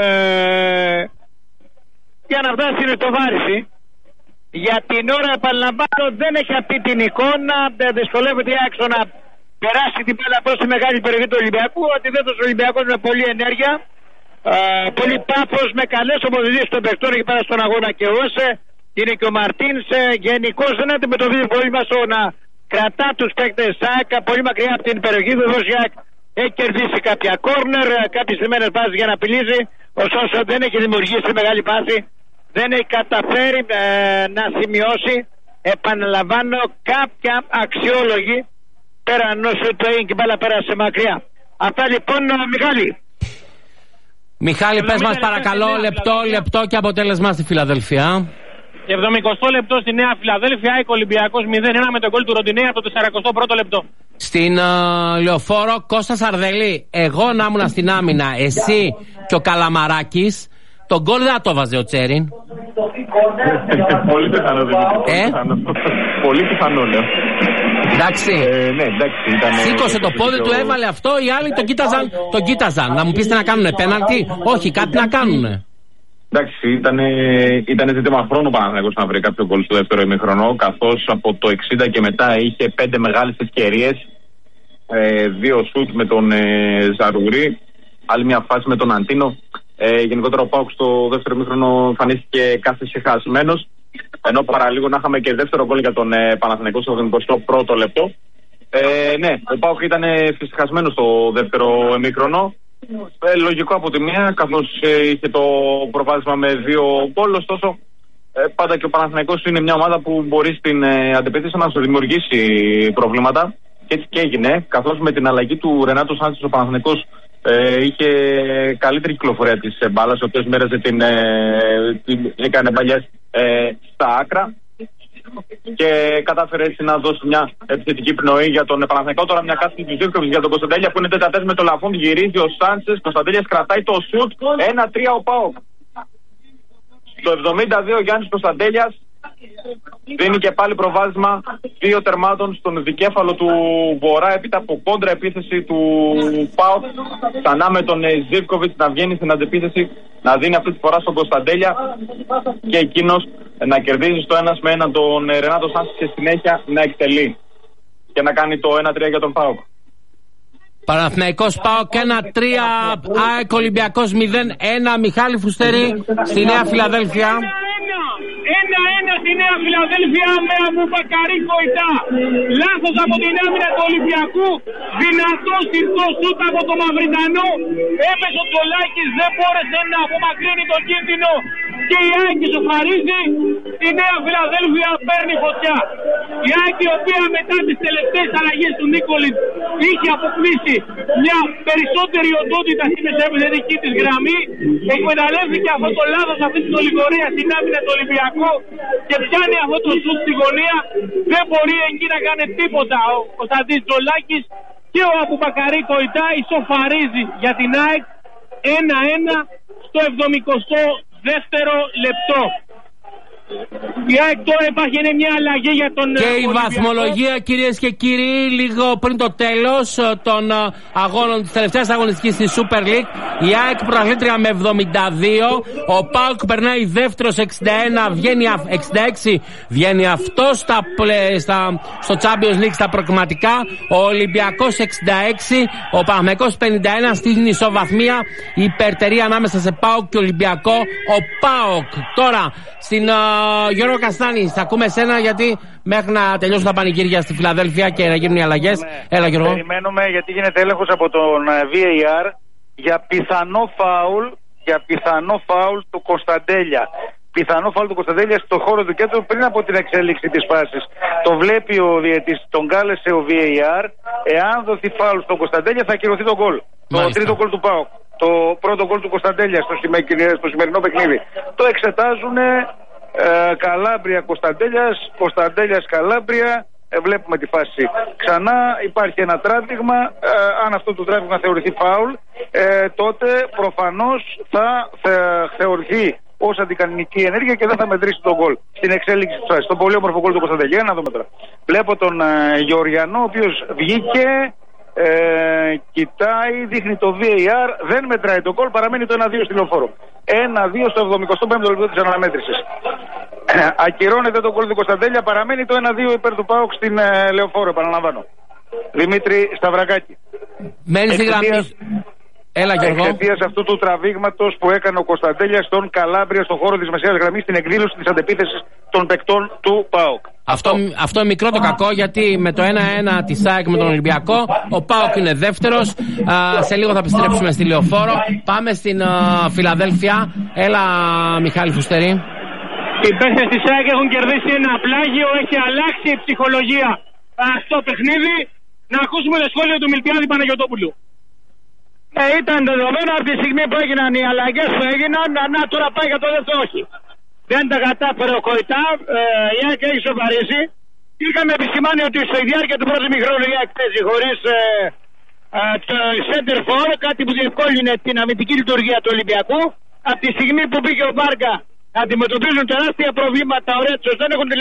για να φτάσει στην εκτοβάρηση. Για την ώρα, επαναλαμβάνω, δεν έχει αυτή την εικόνα. Δυσκολεύεται η άξο να περάσει την μπάλα προς τη μεγάλη περιοχή του Ολυμπιακού. Αντιθέτως, ο Ολυμπιακός με πολλή ενέργεια, πολύ πάθος, με καλές ομοδηγίες των παιχτών εκεί πέρα στον αγώνα και όσε. Είναι και ο Μαρτίνς. Γενικώς δεν αντιμετωπίζει πολύ μας να κρατά τους παίκτες ΣΑΚ πολύ μακριά από την περιοχή. Βεβαίως η ΑΕΚ έχει κερδίσει κάποια κόρνερ, κάποιες λιμένες βάσεις για να απειλήσει. Ωστόσο δεν έχει δημιουργήσει μεγάλη βάση. Δεν έχει καταφέρει να σημειώσει, επαναλαμβάνω, κάποια αξιόλογη πέραν όσο το έγινε και μπάλα πέρασε μακριά. Αυτά λοιπόν, Μιχάλη. Μιχάλη, πες μας παρακαλώ λεπτό και αποτέλεσμα στη Φιλαδέλφια. 70 λεπτό στη Νέα Φιλαδέλφια, ΑΕΚ Ολυμπιακός 0-1 με τον γκολ του Ροντινέα το 41ο λεπτό. Στην Λεωφόρο, Κώστας Αρδελή, εγώ να ήμουν στην άμυνα, εσύ και ο Καλαμαράκης, τον γκολ δεν το βάζε ο Τσέριν. Πολύ πιθανό. Πολύ πιθανό, λέω. Εντάξει. Ναι, εντάξει, σήκωσε το πόδι του, έβαλε αυτό, οι άλλοι τον κοίταζαν. Να μου πείτε να κάνουν πέναλτι. Όχι, κάτι να κάνουν. Εντάξει, ήταν ζήτημα χρόνου Παναθηναϊκός να βρει κάποιο γκολ στο δεύτερο ημίχρονο, καθώς από το 60 και μετά είχε 5 μεγάλες ευκαιρίες, 2 σουτ με τον Ζαρουρί, άλλη μια φάση με τον Αντίνο. Γενικότερα ο ΠΑΟΚ στο δεύτερο ημίχρονο εμφανίστηκε κάθε χασμένος, ενώ παραλίγο να είχαμε και δεύτερο γκολ για τον Παναθηναϊκό στο 21ο λεπτό. Ναι, ο ΠΑΟΚ ήταν φυσικασμένος στο δεύτερο ημίχρονο. Λογικό από τη μία, καθώς είχε το προβάδισμα με 2 γκολ. Ωστόσο, πάντα και ο Παναθηναϊκός είναι μια ομάδα που μπορεί στην αντεπίθεση να σου δημιουργήσει προβλήματα. Και έτσι και έγινε, καθώς με την αλλαγή του Ρενάτο Σάντσες ο Παναθηναϊκός είχε καλύτερη κυκλοφορία της μπάλας, ο οποίος μέραζε την έκανε παλιές στα άκρα και κατάφερε έτσι να δώσει μια επιθετική πνοή για τον Παναθηναϊκό. Τώρα μια κάθετη του Ζίβκοβιτς για τον Κωνσταντέλια που είναι τέταρτες με το Λαφόντ, γυρίζει ο Σάντσες, Κωνσταντέλιας κρατάει το σουτ, 1-3 ο ΠΑΟΚ. Στο 72 ο Γιάννης Κωνσταντέλιας δίνει και πάλι προβάδισμα 2 τερμάτων στον δικέφαλο του Βορρά έπειτα από κόντρα επίθεση του ΠΑΟΚ. Ξανά με τον Ζίβκοβιτς να βγαίνει στην αντεπίθεση, να δίνει αυτή τη φορά στον Κωνσταντέλια και εκείνος να κερδίζει στο 1-1 τον Ρενάτο Σάντσες και συνέχεια να εκτελεί και να κάνει το 1-3 για τον ΠΑΟΚ. Παναθηναϊκός ΠΑΟΚ 1-3, ΑΕΚ Ολυμπιακός 0-1. Μιχάλη Φουστέρη στη Νέα Φιλαδέλφια. 1-1 στη Νέα Φιλαδέλφια με Αμπουμπακαρί Κοϊτά. Λάθος από την άμυνα του Ολυμπιακού. Δυνατό συρτό σούτ από τον Μαυριτανό. Έπεσε ο Τζολάκης, δεν μπόρεσε να απομακρύνει τον κίνδυνο και η ΑΕΚ ισοφαρίζει. Η Νέα Φιλαδέλφια παίρνει φωτιά. Η ΑΕΚ, η οποία μετά τις τελευταίες αλλαγές του Νίκολιτς είχε αποκτήσει μια περισσότερη οντότητα στη μεσαεπιθετική της γραμμή, εκμεταλλεύτηκε αυτό το λάθος, αυτή την ολιγορία στην άμυνα του Ολυμπιακού και πιάνει αυτό το σουτ στη γωνία. Δεν μπορεί εκεί να κάνει τίποτα ο Κωνσταντής Τζολάκης και ο Αμπουμπακαρί Κοϊτά ισοφαρίζει για την ΑΕΚ 1-1 στο 72ο λεπτό. Η ΑΕΚ τώρα υπάρχει μια αλλαγή για τον και η Ολυμπιακό. βαθμολογία, κυρίες και κύριοι, λίγο πριν το τέλος των αγώνων της τελευταίας αγωνιστικής της Super League. Η ΑΕΚ πρωταθλήτρια με 72, ο ΠΑΟΚ περνάει δεύτερος 61, βγαίνει 66, βγαίνει αυτό στο Champions League στα προκριματικά. Ο Ολυμπιακός 66, ο Παναθηναϊκός 51 στην ισοβαθμία, η υπερτερία ανάμεσα σε ΠΑΟΚ και Ολυμπιακό. Ο ΠΑΟΚ τώρα στην Γιώργο Καστάνη, θα ακούμε εσένα γιατί μέχρι να τελειώσουν τα πανηγύρια στη Φιλαδέλφια και να γίνουν οι αλλαγές. Έλα Γιώργο. Περιμένουμε γιατί γίνεται έλεγχος από τον VAR για πιθανό φάουλ του Κωνσταντέλια. Πιθανό φάουλ του Κωνσταντέλια στο χώρο του κέντρου πριν από την εξέλιξη της φάσης. Το βλέπει ο διαιτής, τον κάλεσε ο VAR. Εάν δοθεί φάουλ στον Κωνσταντέλια θα ακυρωθεί το γκολ. Το τρίτο γκολ του ΠΑΟΚ. Το πρώτο γκολ του Κωνσταντέλια στο σημερινό παιχνίδι. Το εξετάζουν Καλάμπρια Κωνσταντέλιας, Κωνσταντέλιας Καλάμπρια. Βλέπουμε τη φάση ξανά. Υπάρχει ένα τράβηγμα. Αν αυτό το τράβηγμα θεωρηθεί φάουλ, τότε προφανώς θα θεωρηθεί ως αντικανονική ενέργεια και δεν θα μετρήσει τον γκολ στην εξέλιξη της φάσης. Το πολύ όμορφο γκολ του Κωνσταντέλια. Να δούμε τώρα. Βλέπω τον Γεωργιανό, ο οποίος βγήκε, κοιτάει, δείχνει το VAR, δεν μετράει το γκολ, παραμένει το 1-2 στη Λεωφόρο. 1-2 στο 75ο λεπτό της αναμέτρησης. Ακυρώνεται το γκολ του Κωνσταντέλια, παραμένει το 1-2 υπέρ του ΠΑΟΚ στην Λεωφόρο, επαναλαμβάνω. Δημήτρη Σταυρακάκη. Μένει στη γραμμή. Έλα, Γιώργο. Εξαιτίας αυτού του τραβήγματος που έκανε ο Κωνσταντέλιας στον Καλάμπρια στον χώρο της μεσαίας γραμμής στην εκδήλωση της αντεπίθεσης των παικτών του ΠΑΟΚ. Αυτό είναι μικρό το κακό, γιατί με το 1-1 της ΑΕΚ με τον Ολυμπιακό ο ΠΑΟΚ είναι δεύτερος. Σε λίγο θα επιστρέψουμε στη Λεωφόρο. Πάμε στην Φιλαδέλφια. Έλα, Μιχάλη Φουστερή. Οι παίκτες της ΑΕΚ έχουν κερδίσει ένα πλάγιο, έχει αλλάξει η ψυχολογία στο παιχνίδι. Να ακούσουμε το σχόλιο του Μιλτιάδη Παναγιωτόπουλου. Ήταν δεδομένο από τη στιγμή που έγιναν οι αλλαγές που έγιναν, να τώρα πάει για το δεύτερο όχι. Δεν τα κατάφερε ο Κοϊτά, η ΑΕΚ έχει σοβαρήσει. Είχαμε επισημάνει ότι στη διάρκεια του πρώτου ημιχρόνου η ΑΕΚ παίζει χωρίς το center for, κάτι που διευκόλυνε την αμυντική λειτουργία του Ολυμπιακού. Από τη στιγμή που πήγε ο Μπάρκα, αντιμετωπίζουν τεράστια προβλήματα. Ο Ρέτσος δεν έχουν την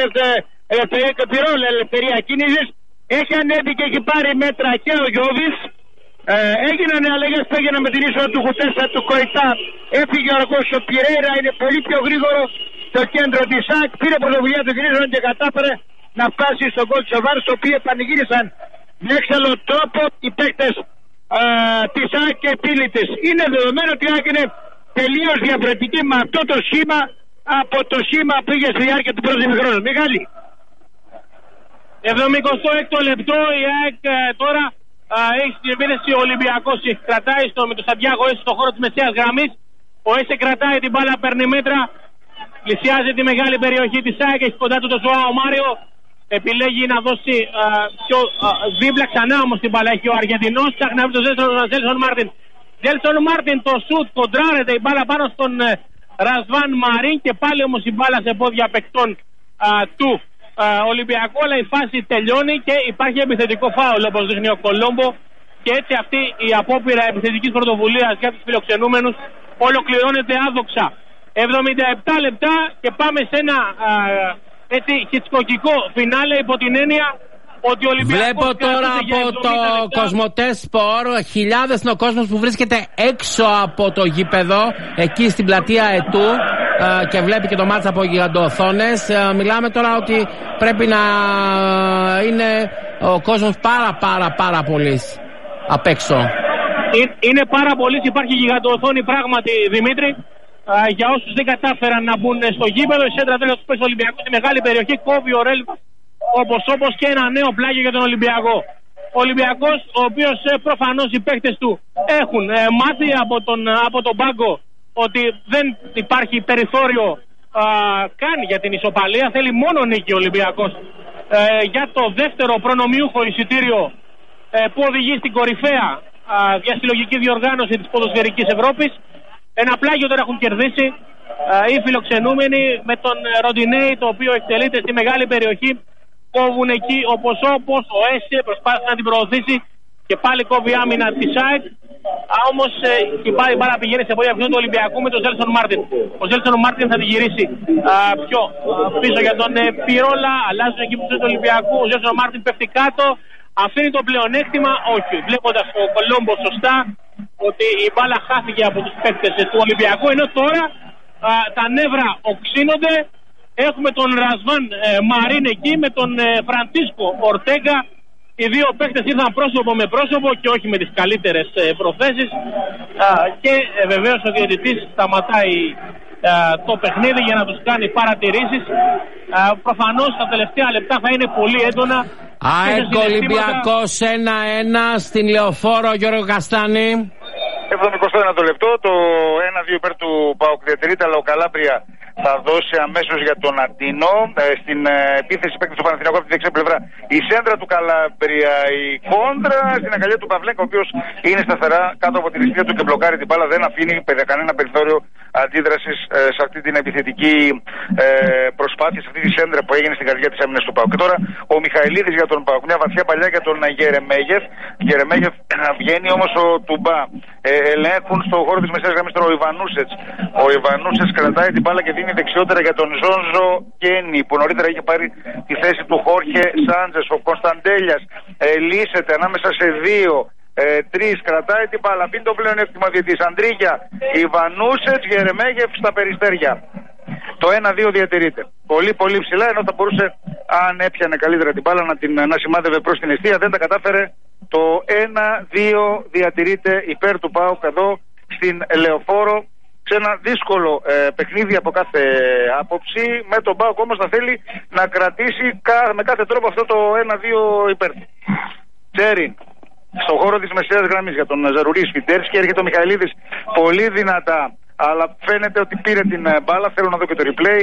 ελευθερία κίνησης. Έχει ανέβει και έχει πάρει μέτρα και ο Γιώβης. Έγιναν αλλαγές που έγιναν με την είσοδο του Χουτέσσα του Κοϊτά. Έφυγε ο αργός ο Πιρέιρα, είναι πολύ πιο γρήγορο στο κέντρο της ΑΕΚ. Πήρε πρωτοβουλία του Γκρίζον και κατάφερε να φτάσει στον γκολ της Οβάρ, στο οποίο πανηγύρισαν με έξαλλο τρόπο οι παίκτες της ΑΕΚ και επίλυτες. Είναι δεδομένο ότι η ΑΕΚ είναι τελείως διαφορετική με αυτό το σχήμα από το σχήμα που είχε στη διάρκεια του πρώτου ημιχρόνου. Μεγάλη. 76ο λεπτό η ΑΕΚ τώρα. Έχει στην επίθεση ο Ολυμπιακός, κρατάει με το Σαντιάγο Έσε στον χώρο της μεσαίας γραμμής. Ο Έσε κρατάει την μπάλα, παίρνει μέτρα, πλησιάζει τη μεγάλη περιοχή της ΑΕΚ, έχει κοντά του το Ζωάο Μάριο. Επιλέγει να δώσει πιο δίπλα ξανά όμως την μπάλα. Έχει ο Αργεντινός, ψάχνει από τον Ζέλσον Μάρτιν. Ζέλσον Μάρτιν το σουτ, κοντράρεται η μπάλα πάνω στον Ρασβάν Μαρίν και πάλι όμως η μπάλα σε πόδια παικτών του Ολυμπιακό, αλλά η φάση τελειώνει και υπάρχει επιθετικό φάουλ όπως δείχνει ο Κολόμπο και έτσι αυτή η απόπειρα επιθετικής πρωτοβουλίας για τους φιλοξενούμενους ολοκληρώνεται άδοξα. 77 λεπτά και πάμε σε ένα έτσι χιτσκοκικό φινάλε υπό την έννοια ότι ο Ολυμπιακός... Βλέπω τώρα από το Κοσμοτέ Σπορ χιλιάδες είναι ο κόσμος που βρίσκεται έξω από το γήπεδο εκεί στην πλατεία Ετού και βλέπει και το μάτς από γιγαντοοθόνες. Μιλάμε τώρα ότι πρέπει να είναι ο κόσμος πάρα πολύς απ' έξω. Είναι πάρα πολύς, υπάρχει γιγαντοοθόνη πράγματι, Δημήτρη. Για όσους δεν κατάφεραν να μπουν στο γήπεδο, η σέντρα τέλος του πέσει Ολυμπιακού στη μεγάλη περιοχή, κόβει ο Ρέλβας όπως και ένα νέο πλάγιο για τον Ολυμπιακό. Ο Ολυμπιακός, ο οποίος προφανώς οι παίκτες του έχουν μάθει από τον πάγκο ότι δεν υπάρχει περιθώριο καν για την ισοπαλία, θέλει μόνο νίκη ο Ολυμπιακός για το δεύτερο προνομιούχο εισιτήριο που οδηγεί στην κορυφαία διασυλλογική διοργάνωση της ποδοσφαιρικής Ευρώπης. Ένα πλάγιο τώρα έχουν κερδίσει οι φιλοξενούμενοι με τον Ροντινέι, το οποίο εκτελείται στη μεγάλη περιοχή. Κόβουν εκεί όπως ο Έσε προσπάθησε να την προωθήσει και πάλι κόβει άμυνα τη ΑΕΚ. Όμως η μπάλα πηγαίνει σε πόδια του Ολυμπιακού με τον Ζέλσον Μάρτιν. Ο Ζέλσον Μάρτιν θα την γυρίσει πιο πίσω για τον Πυρόλα. Αλλάζουν εκεί που του Ολυμπιακού. Ο Ζέλσον Μάρτιν πέφτει κάτω. Αφήνει το πλεονέκτημα, όχι. Βλέποντας ο Κολόμπο σωστά ότι η μπάλα χάθηκε από τους παίκτες του Ολυμπιακού. Ενώ τώρα τα νεύρα οξύνονται. Έχουμε τον Ρασβάν Μαρίν εκεί με τον Φραντσίσκο Ορτέγκα. Οι δύο παίκτες ήρθαν πρόσωπο με πρόσωπο και όχι με τις καλύτερες προθέσεις. Και βεβαίως ο διαιτητής σταματάει το παιχνίδι για να τους κάνει παρατηρήσεις. Προφανώς τα τελευταία λεπτά θα είναι πολύ έντονα. ΑΕΚ Ολυμπιακός 1-1 στην Λεωφόρο, Γιώργο Καστάνη. 71 το λεπτό, το 1-2 υπέρ του ΠΑΟΚ διατηρείται, αλλά ο Καλάμπρια θα δώσει αμέσως για τον Αντίνο. Στην επίθεση παίκτη του Παναθηναϊκού από τη δεξιά πλευρά η σέντρα του Καλάμπρια, η κόντρα στην αγκαλιά του Παυλέγκα, ο οποίος είναι σταθερά κάτω από την αιστεία του και μπλοκάρει την μπάλα. Δεν αφήνει κανένα περιθώριο αντίδρασης σε αυτή την επιθετική προσπάθεια, σε αυτή τη σέντρα που έγινε στην καρδιά της άμυνας του ΠΑΟΚ. Και τώρα ο Μιχαηλίδης για τον ΠΑΟΚ. Μια βαθιά παλιά για τον Γερεμέγεφ. Γερεμέγεφ βγαίνει όμως ο Τουμπά. Ελέγχουν στο χώρο της μεσαίας γραμμής τώρα ο Ιβανούσετς. Ο Ιβανούσετς κρατάει την μπάλα και δίνει δεξιότερα για τον Ζόνζο Κένι, που νωρίτερα είχε πάρει τη θέση του Χόρχε Σάντζες. Ο Κωνσταντέλιας λύσεται ανάμεσα σε 2-3, κρατάει την μπάλα. Πίνει το πλέον εύκολο διαιτής. Αντρίγια, Ιβανούσετς, Γερεμέγεφ στα περιστέρια. Το 1-2 διατηρείται. Πολύ πολύ ψηλά, ενώ θα μπορούσε, αν έπιανε καλύτερα την μπάλα, να σημάδευε προς την αιστεία. Δεν τα κατάφερε. Το 1-2 διατηρείται υπέρ του ΠΑΟΚ εδώ στην Λεωφόρο, σε ένα δύσκολο παιχνίδι από κάθε άποψη. Με τον ΠΑΟΚ όμως θα θέλει να κρατήσει με κάθε τρόπο αυτό το 1-2 υπέρ. Τσέριν στον χώρο της μεσαίας γραμμής για τον Ζαρουρί Σφιντέρσκι, έρχεται ο Μιχαηλίδης πολύ δυνατά, αλλά φαίνεται ότι πήρε την μπάλα. Θέλω να δω και το replay.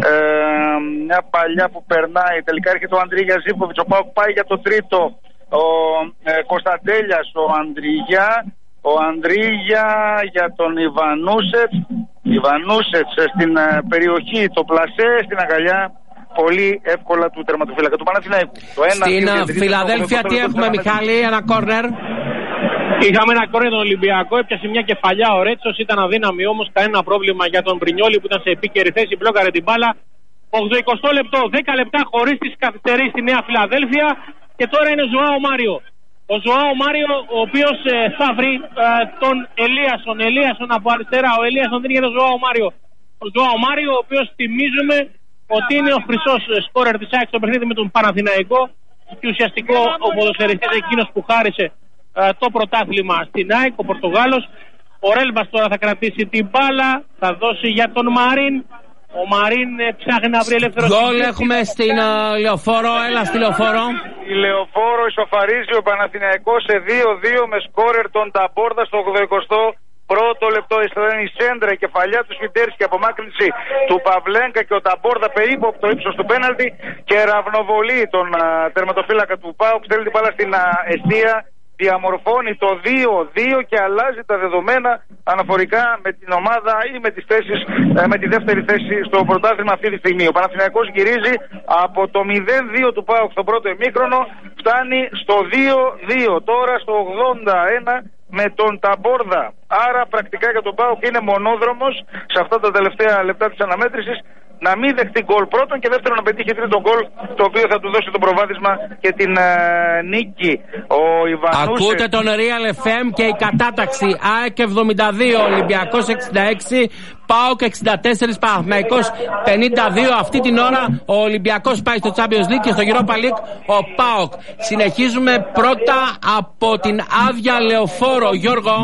Μια παλιά που περνάει. Τελικά έρχεται ο Αντρίγια Ζίβκοβιτς. Ο ΠΑΟΚ πάει για το τρίτο. Ο Κωνσταντέλιας, ο Ανδρίγια για τον Ιβανούσετς στην περιοχή, το πλασέ, στην αγκαλιά πολύ εύκολα του τερματοφύλακα του Παναθηναϊκού. Στην Φιλαδέλφια τι έχουμε, Μιχάλη? Ένα κόρνερ. Είχαμε ένα κόρνερ τον Ολυμπιακό, έπιασε μια κεφαλιά ο Ρέτσος, ήταν αδύναμη όμως, κανένα πρόβλημα για τον Μπρινιόλι που ήταν σε επίκαιρη θέση, μπλόκαρε την μπάλα. 80 λεπτό, 10 λεπτά χωρίς τις καθυστερήσεις στη Νέα Φιλαδέλφια και τώρα είναι ο Ζωάο Μάριο. Ο Ζωάο Μάριο, ο οποίος θα βρει τον Ελίασον από αριστερά. Ο Ελίασον δίνει για τον Ζωάο Μάριο. Ο Ζωάο Μάριο, ο οποίος θυμίζουμε ότι είναι ο χρυσός σκόρερ της ΑΕΚ στο παιχνίδι με τον Παναθηναϊκό και ουσιαστικό ο ποδοσφαιριστής εκείνος που χάρισε το πρωτάθλημα στην ΑΕΚ, ο Πορτογάλος. Ο Ρέλβας τώρα θα κρατήσει την μπάλα, θα δώσει για τον Μαρίν. Ο Μαρίν ψάχνει να βρει ελεύθερο. Γκολ έχουμε στην Λεωφόρο, έλα στη Λεωφόρο. Η Λεωφόρο ισοφαρίζει ο Παναθηναϊκός σε 2-2 με σκόρερ τον Ταμπόρδα στο 81ο λεπτό. Η σέντρα, η κεφαλιά του Σφιντέρσκι, απομάκρυνση του Παυλέγκα και ο Ταμπόρδα περίπου από το ύψος του πέναλτι και ραυνοβολεί τον τερματοφύλακα του ΠΑΟΚ. Στέλνει την μπάλα στην αιστεία. Διαμορφώνει το 2-2 και αλλάζει τα δεδομένα αναφορικά με την ομάδα ή με τις θέσεις, με τη δεύτερη θέση στο πρωτάθλημα αυτή τη στιγμή. Ο Παναθηναϊκός γυρίζει από το 0-2 του ΠΑΟΚ στο πρώτο ημίχρονο, φτάνει στο 2-2 τώρα στο 81 με τον Ταμπόρδα. Άρα πρακτικά για τον ΠΑΟΚ είναι μονόδρομος σε αυτά τα τελευταία λεπτά της αναμέτρησης να μην δεχτεί γκολ πρώτον και δεύτερον να πετύχει τρίτον γκολ, το οποίο θα του δώσει το προβάδισμα και την νίκη. Ο Ιβανούσετς. Ακούτε τον Real FM και η κατάταξη. ΑΕΚ 72, Ολυμπιακός 66, ΠΑΟΚ 64, Παναθηναϊκός 52. Αυτή την ώρα ο Ολυμπιακός πάει στο Champions League και στο Europa League ο ΠΑΟΚ. Συνεχίζουμε πρώτα από την άδεια Λεωφόρο, Γιώργο.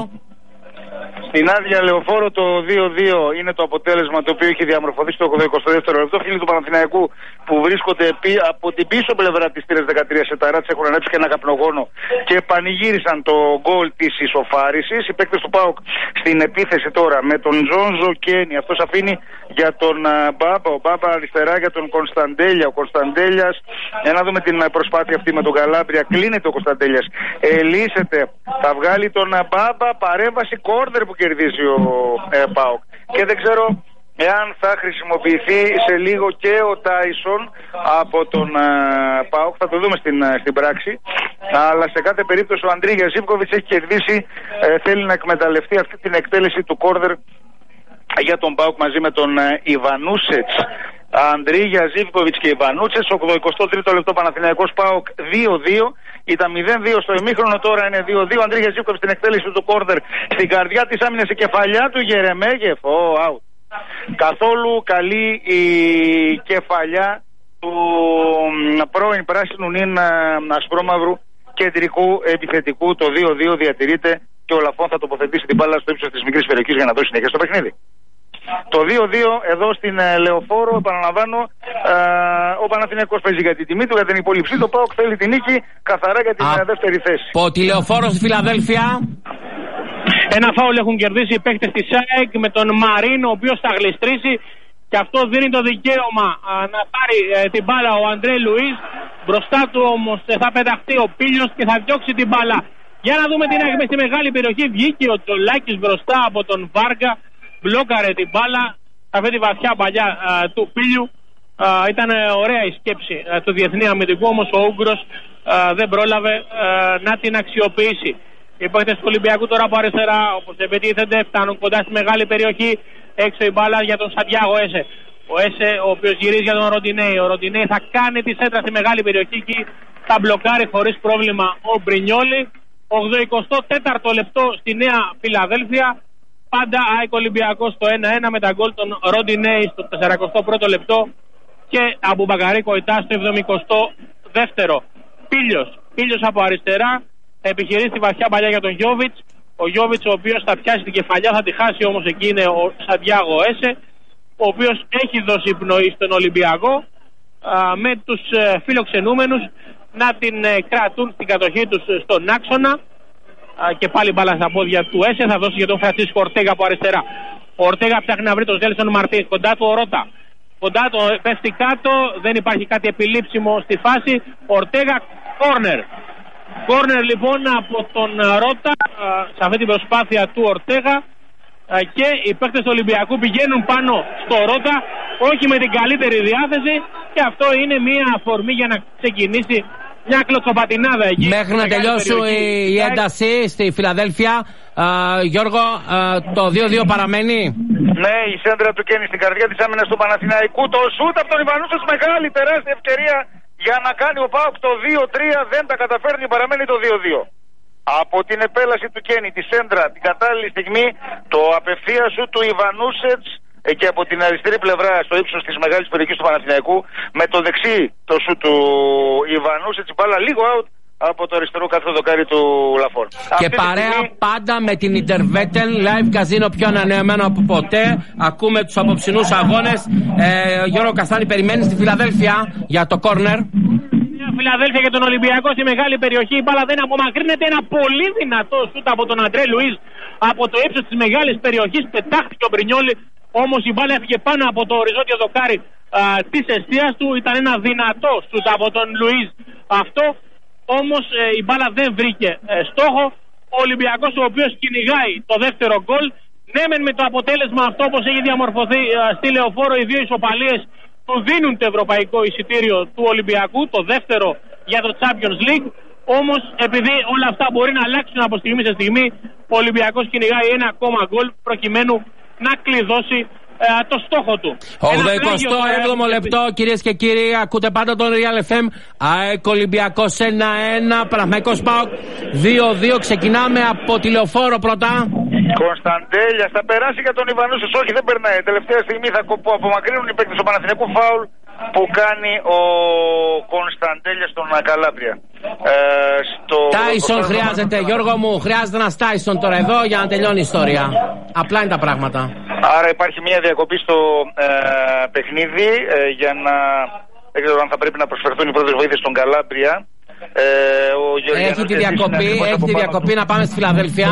Στην άδεια Λεωφόρο το 2-2 είναι το αποτέλεσμα το οποίο έχει διαμορφωθεί στο 82ο λεπτό. Φίλοι του Παναθηναϊκού που βρίσκονται από την πίσω πλευρά της θύρας 13 σε ταράτς έχουν ανέψει και ένα καπνογόνο και πανηγύρισαν το γκολ της ισοφάρισης. Οι παίκτες του ΠΑΟΚ στην επίθεση τώρα με τον Ζόνζο Κένι. Αυτός αφήνει για τον Μπάμπα. Ο Μπάμπα αριστερά για τον Κωνσταντέλια. Ο Κωνσταντέλιας, για να δούμε την προσπάθεια αυτή με τον Καλάμπρια. Κλείνεται ο Κωνσταντέλιας. Ελύσεται. Θα βγάλει τον Μπάμπα. Παρέμβαση κόρνερ που κερδίζει ο ΠΑΟΚ. Και δεν ξέρω εάν θα χρησιμοποιηθεί σε λίγο και ο Τάισον από τον ΠΑΟΚ. Θα το δούμε στην πράξη. Αλλά σε κάθε περίπτωση ο Αντρίγια Ζίβκοβιτς έχει κερδίσει, θέλει να εκμεταλλευτεί αυτή την εκτέλεση του κόρνερ για τον ΠΑΟΚ μαζί με τον Ιβανούσετς. Ανδρίγια Ζίβκοβιτς και Ιβανούσετς. 83ο λεπτό Παναθηναϊκός ΠΑΟΚ 2-2. Ήταν 0-2 στο ημίχρονο, τώρα είναι 2-2. Ανδρίγια Ζίβκοβιτς στην εκτέλεση του κόρνερ στην καρδιά της άμυνας, η κεφαλιά του Γερεμέγεφ. Out. Καθόλου καλή η κεφαλιά του πρώην πράσινου νυν ασπρόμαυρου κεντρικού επιθετικού. Το 2-2 διατηρείται και ο Λαφών θα τοποθετήσει την μπάλα στο ύψος της μικρής περιοχής για να δώσει συνέχεια στο παιχνίδι. Το 2-2 εδώ στην Λεωφόρο, επαναλαμβάνω, ο Παναθηναϊκός παίζει για την τιμή του, για την υπόλοιψή. Το ΠΑΟΚ θέλει την νίκη καθαρά για την δεύτερη θέση. Από τη Λεωφόρο στη Φιλαδέλφια. Ένα φάουλ έχουν κερδίσει οι παίκτες της ΑΕΚ με τον Μαρίν, ο οποίος θα γλιστρήσει και αυτό δίνει το δικαίωμα να πάρει την μπάλα ο Αντρέ Λουίς. Μπροστά του όμως θα πεταχτεί ο Πίλιος και θα διώξει την μπάλα. Για να δούμε τι έγινε στη μεγάλη περιοχή. Βγήκε ο Τζολάκης μπροστά από τον Βάργα, μπλόκαρε την μπάλα, θα αυτή τη βαθιά παλιά του Πίλιου. Ήταν ωραία η σκέψη του διεθνή αμυντικού, όμως ο Ούγγρος δεν πρόλαβε να την αξιοποιήσει. Οι παίκτες του Ολυμπιακού τώρα από αριστερά, όπως επιτίθενται, φτάνουν κοντά στη μεγάλη περιοχή. Έξω η μπάλα για τον Σαντιάγο Έσε. Ο Έσε, ο οποίος γυρίζει για τον Ροντινέη. Ο Ροντινέη θα κάνει τη σέντρα στη μεγάλη περιοχή και θα μπλοκάρει χωρίς πρόβλημα ο Μπρινιόλι. 84ο λεπτό στη Νέα Φιλαδέλφια. Πάντα ΑΕΚ Ολυμπιακός στο 1-1 με τα γκολ των Ροντινέη στο 41ο λεπτό και Αμπουμπακαρί Κοϊτά στο 72ο. Πίλιος από αριστερά. Θα επιχειρήσει τη βαθιά παλιά για τον Γιόβιτς. Ο Γιόβιτς, ο οποίος θα πιάσει την κεφαλιά, θα τη χάσει όμως, εκεί είναι ο Σαντιάγο Έσε, ο οποίος έχει δώσει πνοή στον Ολυμπιακό, με τους φιλοξενούμενους να την κρατούν στην κατοχή τους στον άξονα. Και πάλι μπάλα στα πόδια του Έσε, θα δώσει για τον Φρανσίσκο Ορτέγα από αριστερά. Ο Ορτέγα ψάχνει να βρει τον Ζέλσον Μαρτίνς, κοντά του ο Ρώτα. Κοντά του πέφτει κάτω, δεν υπάρχει κάτι επιλήψιμο στη φάση. Ορτέγα, κόρνερ. Κόρνερ λοιπόν από τον Ρώτα σε αυτή την προσπάθεια του Ορτέγα, και οι παίκτες του Ολυμπιακού πηγαίνουν πάνω στο Ρώτα, όχι με την καλύτερη διάθεση, και αυτό είναι μια αφορμή για να ξεκινήσει μια κλωτσοπατινάδα εκεί. Μέχρι να τελειώσει η ένταση στη Φιλαδέλφια, Γιώργο, το 2-2 παραμένει. Ναι, η σέντρα του Κέννη στην καρδιά της άμυνας του Παναθηναϊκού. Το σούτ από τον Ιβανούσος, μεγάλη τεράστια ευκαιρία για να κάνει ο ΠΑΟΚ το 2-3, δεν τα καταφέρνει, παραμένει το 2-2. Από την επέλαση του Κέννη, τη σέντρα, την κατάλληλη στιγμή, το απευθεία σου του Ιβανούσετς, εκεί από την αριστερή πλευρά, στο ύψος της μεγάλης περιοχής του Παναθηναϊκού, με το δεξί το σου του Ιβανούσετς, μπάλα λίγο out από το αριστερό καθρό δοκάρι του Λαφόρ. Και παρέα πάντα με την Intervetel Live Casino, πιο ανανεωμένο από ποτέ. Ακούμε τους απόψινούς αγώνες. Γιώργο Καστάνη, περιμένει στη Φιλαδέλφια για το κόρνερ. Φιλαδέλφια για τον Ολυμπιακό στη μεγάλη περιοχή. Η μπάλα δεν απομακρύνεται. Ένα πολύ δυνατό σούτ από τον Αντρέ Λουίς από το ύψος της μεγάλης περιοχής. Πετάχτηκε ο Μπρινιόλι, όμως η μπάλα έφυγε πάνω από το οριζόντιο δοκάρι της εστίας του. Ήταν ένα δυνατό σούτ από τον Λουίς αυτό, όμως η μπάλα δεν βρήκε στόχο. Ο Ολυμπιακός, ο οποίος κυνηγάει το δεύτερο γκολ. Ναι, μεν με το αποτέλεσμα αυτό, όπως έχει διαμορφωθεί στη Λεωφόρο, οι δύο ισοπαλίες του δίνουν το ευρωπαϊκό εισιτήριο του Ολυμπιακού, το δεύτερο για το Champions League. Όμως επειδή όλα αυτά μπορεί να αλλάξουν από στιγμή σε στιγμή, ο Ολυμπιακός κυνηγάει ένα ακόμα γκολ προκειμένου να κλειδώσει το στόχο του. 87ο λεπτό, κυρίες και κύριοι, ακούτε πάντα τον Real FM. ΑΕΚ Ολυμπιακός 1-1, Παναθηναϊκός ΠΑΟΚ 2-2. Ξεκινάμε από τη Λεωφόρο πρώτα. Κωνσταντέλια θα περάσει για τον Ιβανούσος, όχι δεν περνάει. Τελευταία στιγμή θα απομακρύνουν οι παίκτες του Παναθηναϊκού, φάουλ που κάνει ο Κωνσταντέλια στον Καλάβρια. Τάισον χρειάζεται, Γιώργο μου, χρειάζεται ένας Τάισον τώρα εδώ για να τελειώνει η ιστορία. Απλά είναι τα πράγματα. Άρα υπάρχει μια διακοπή στο παιχνίδι για να... Δεν ξέρω αν θα πρέπει να προσφερθούν οι πρώτες βοήθειες στον Καλάβρια. Έχει τη διακοπή, να πάμε στη Φιλαδέλφια.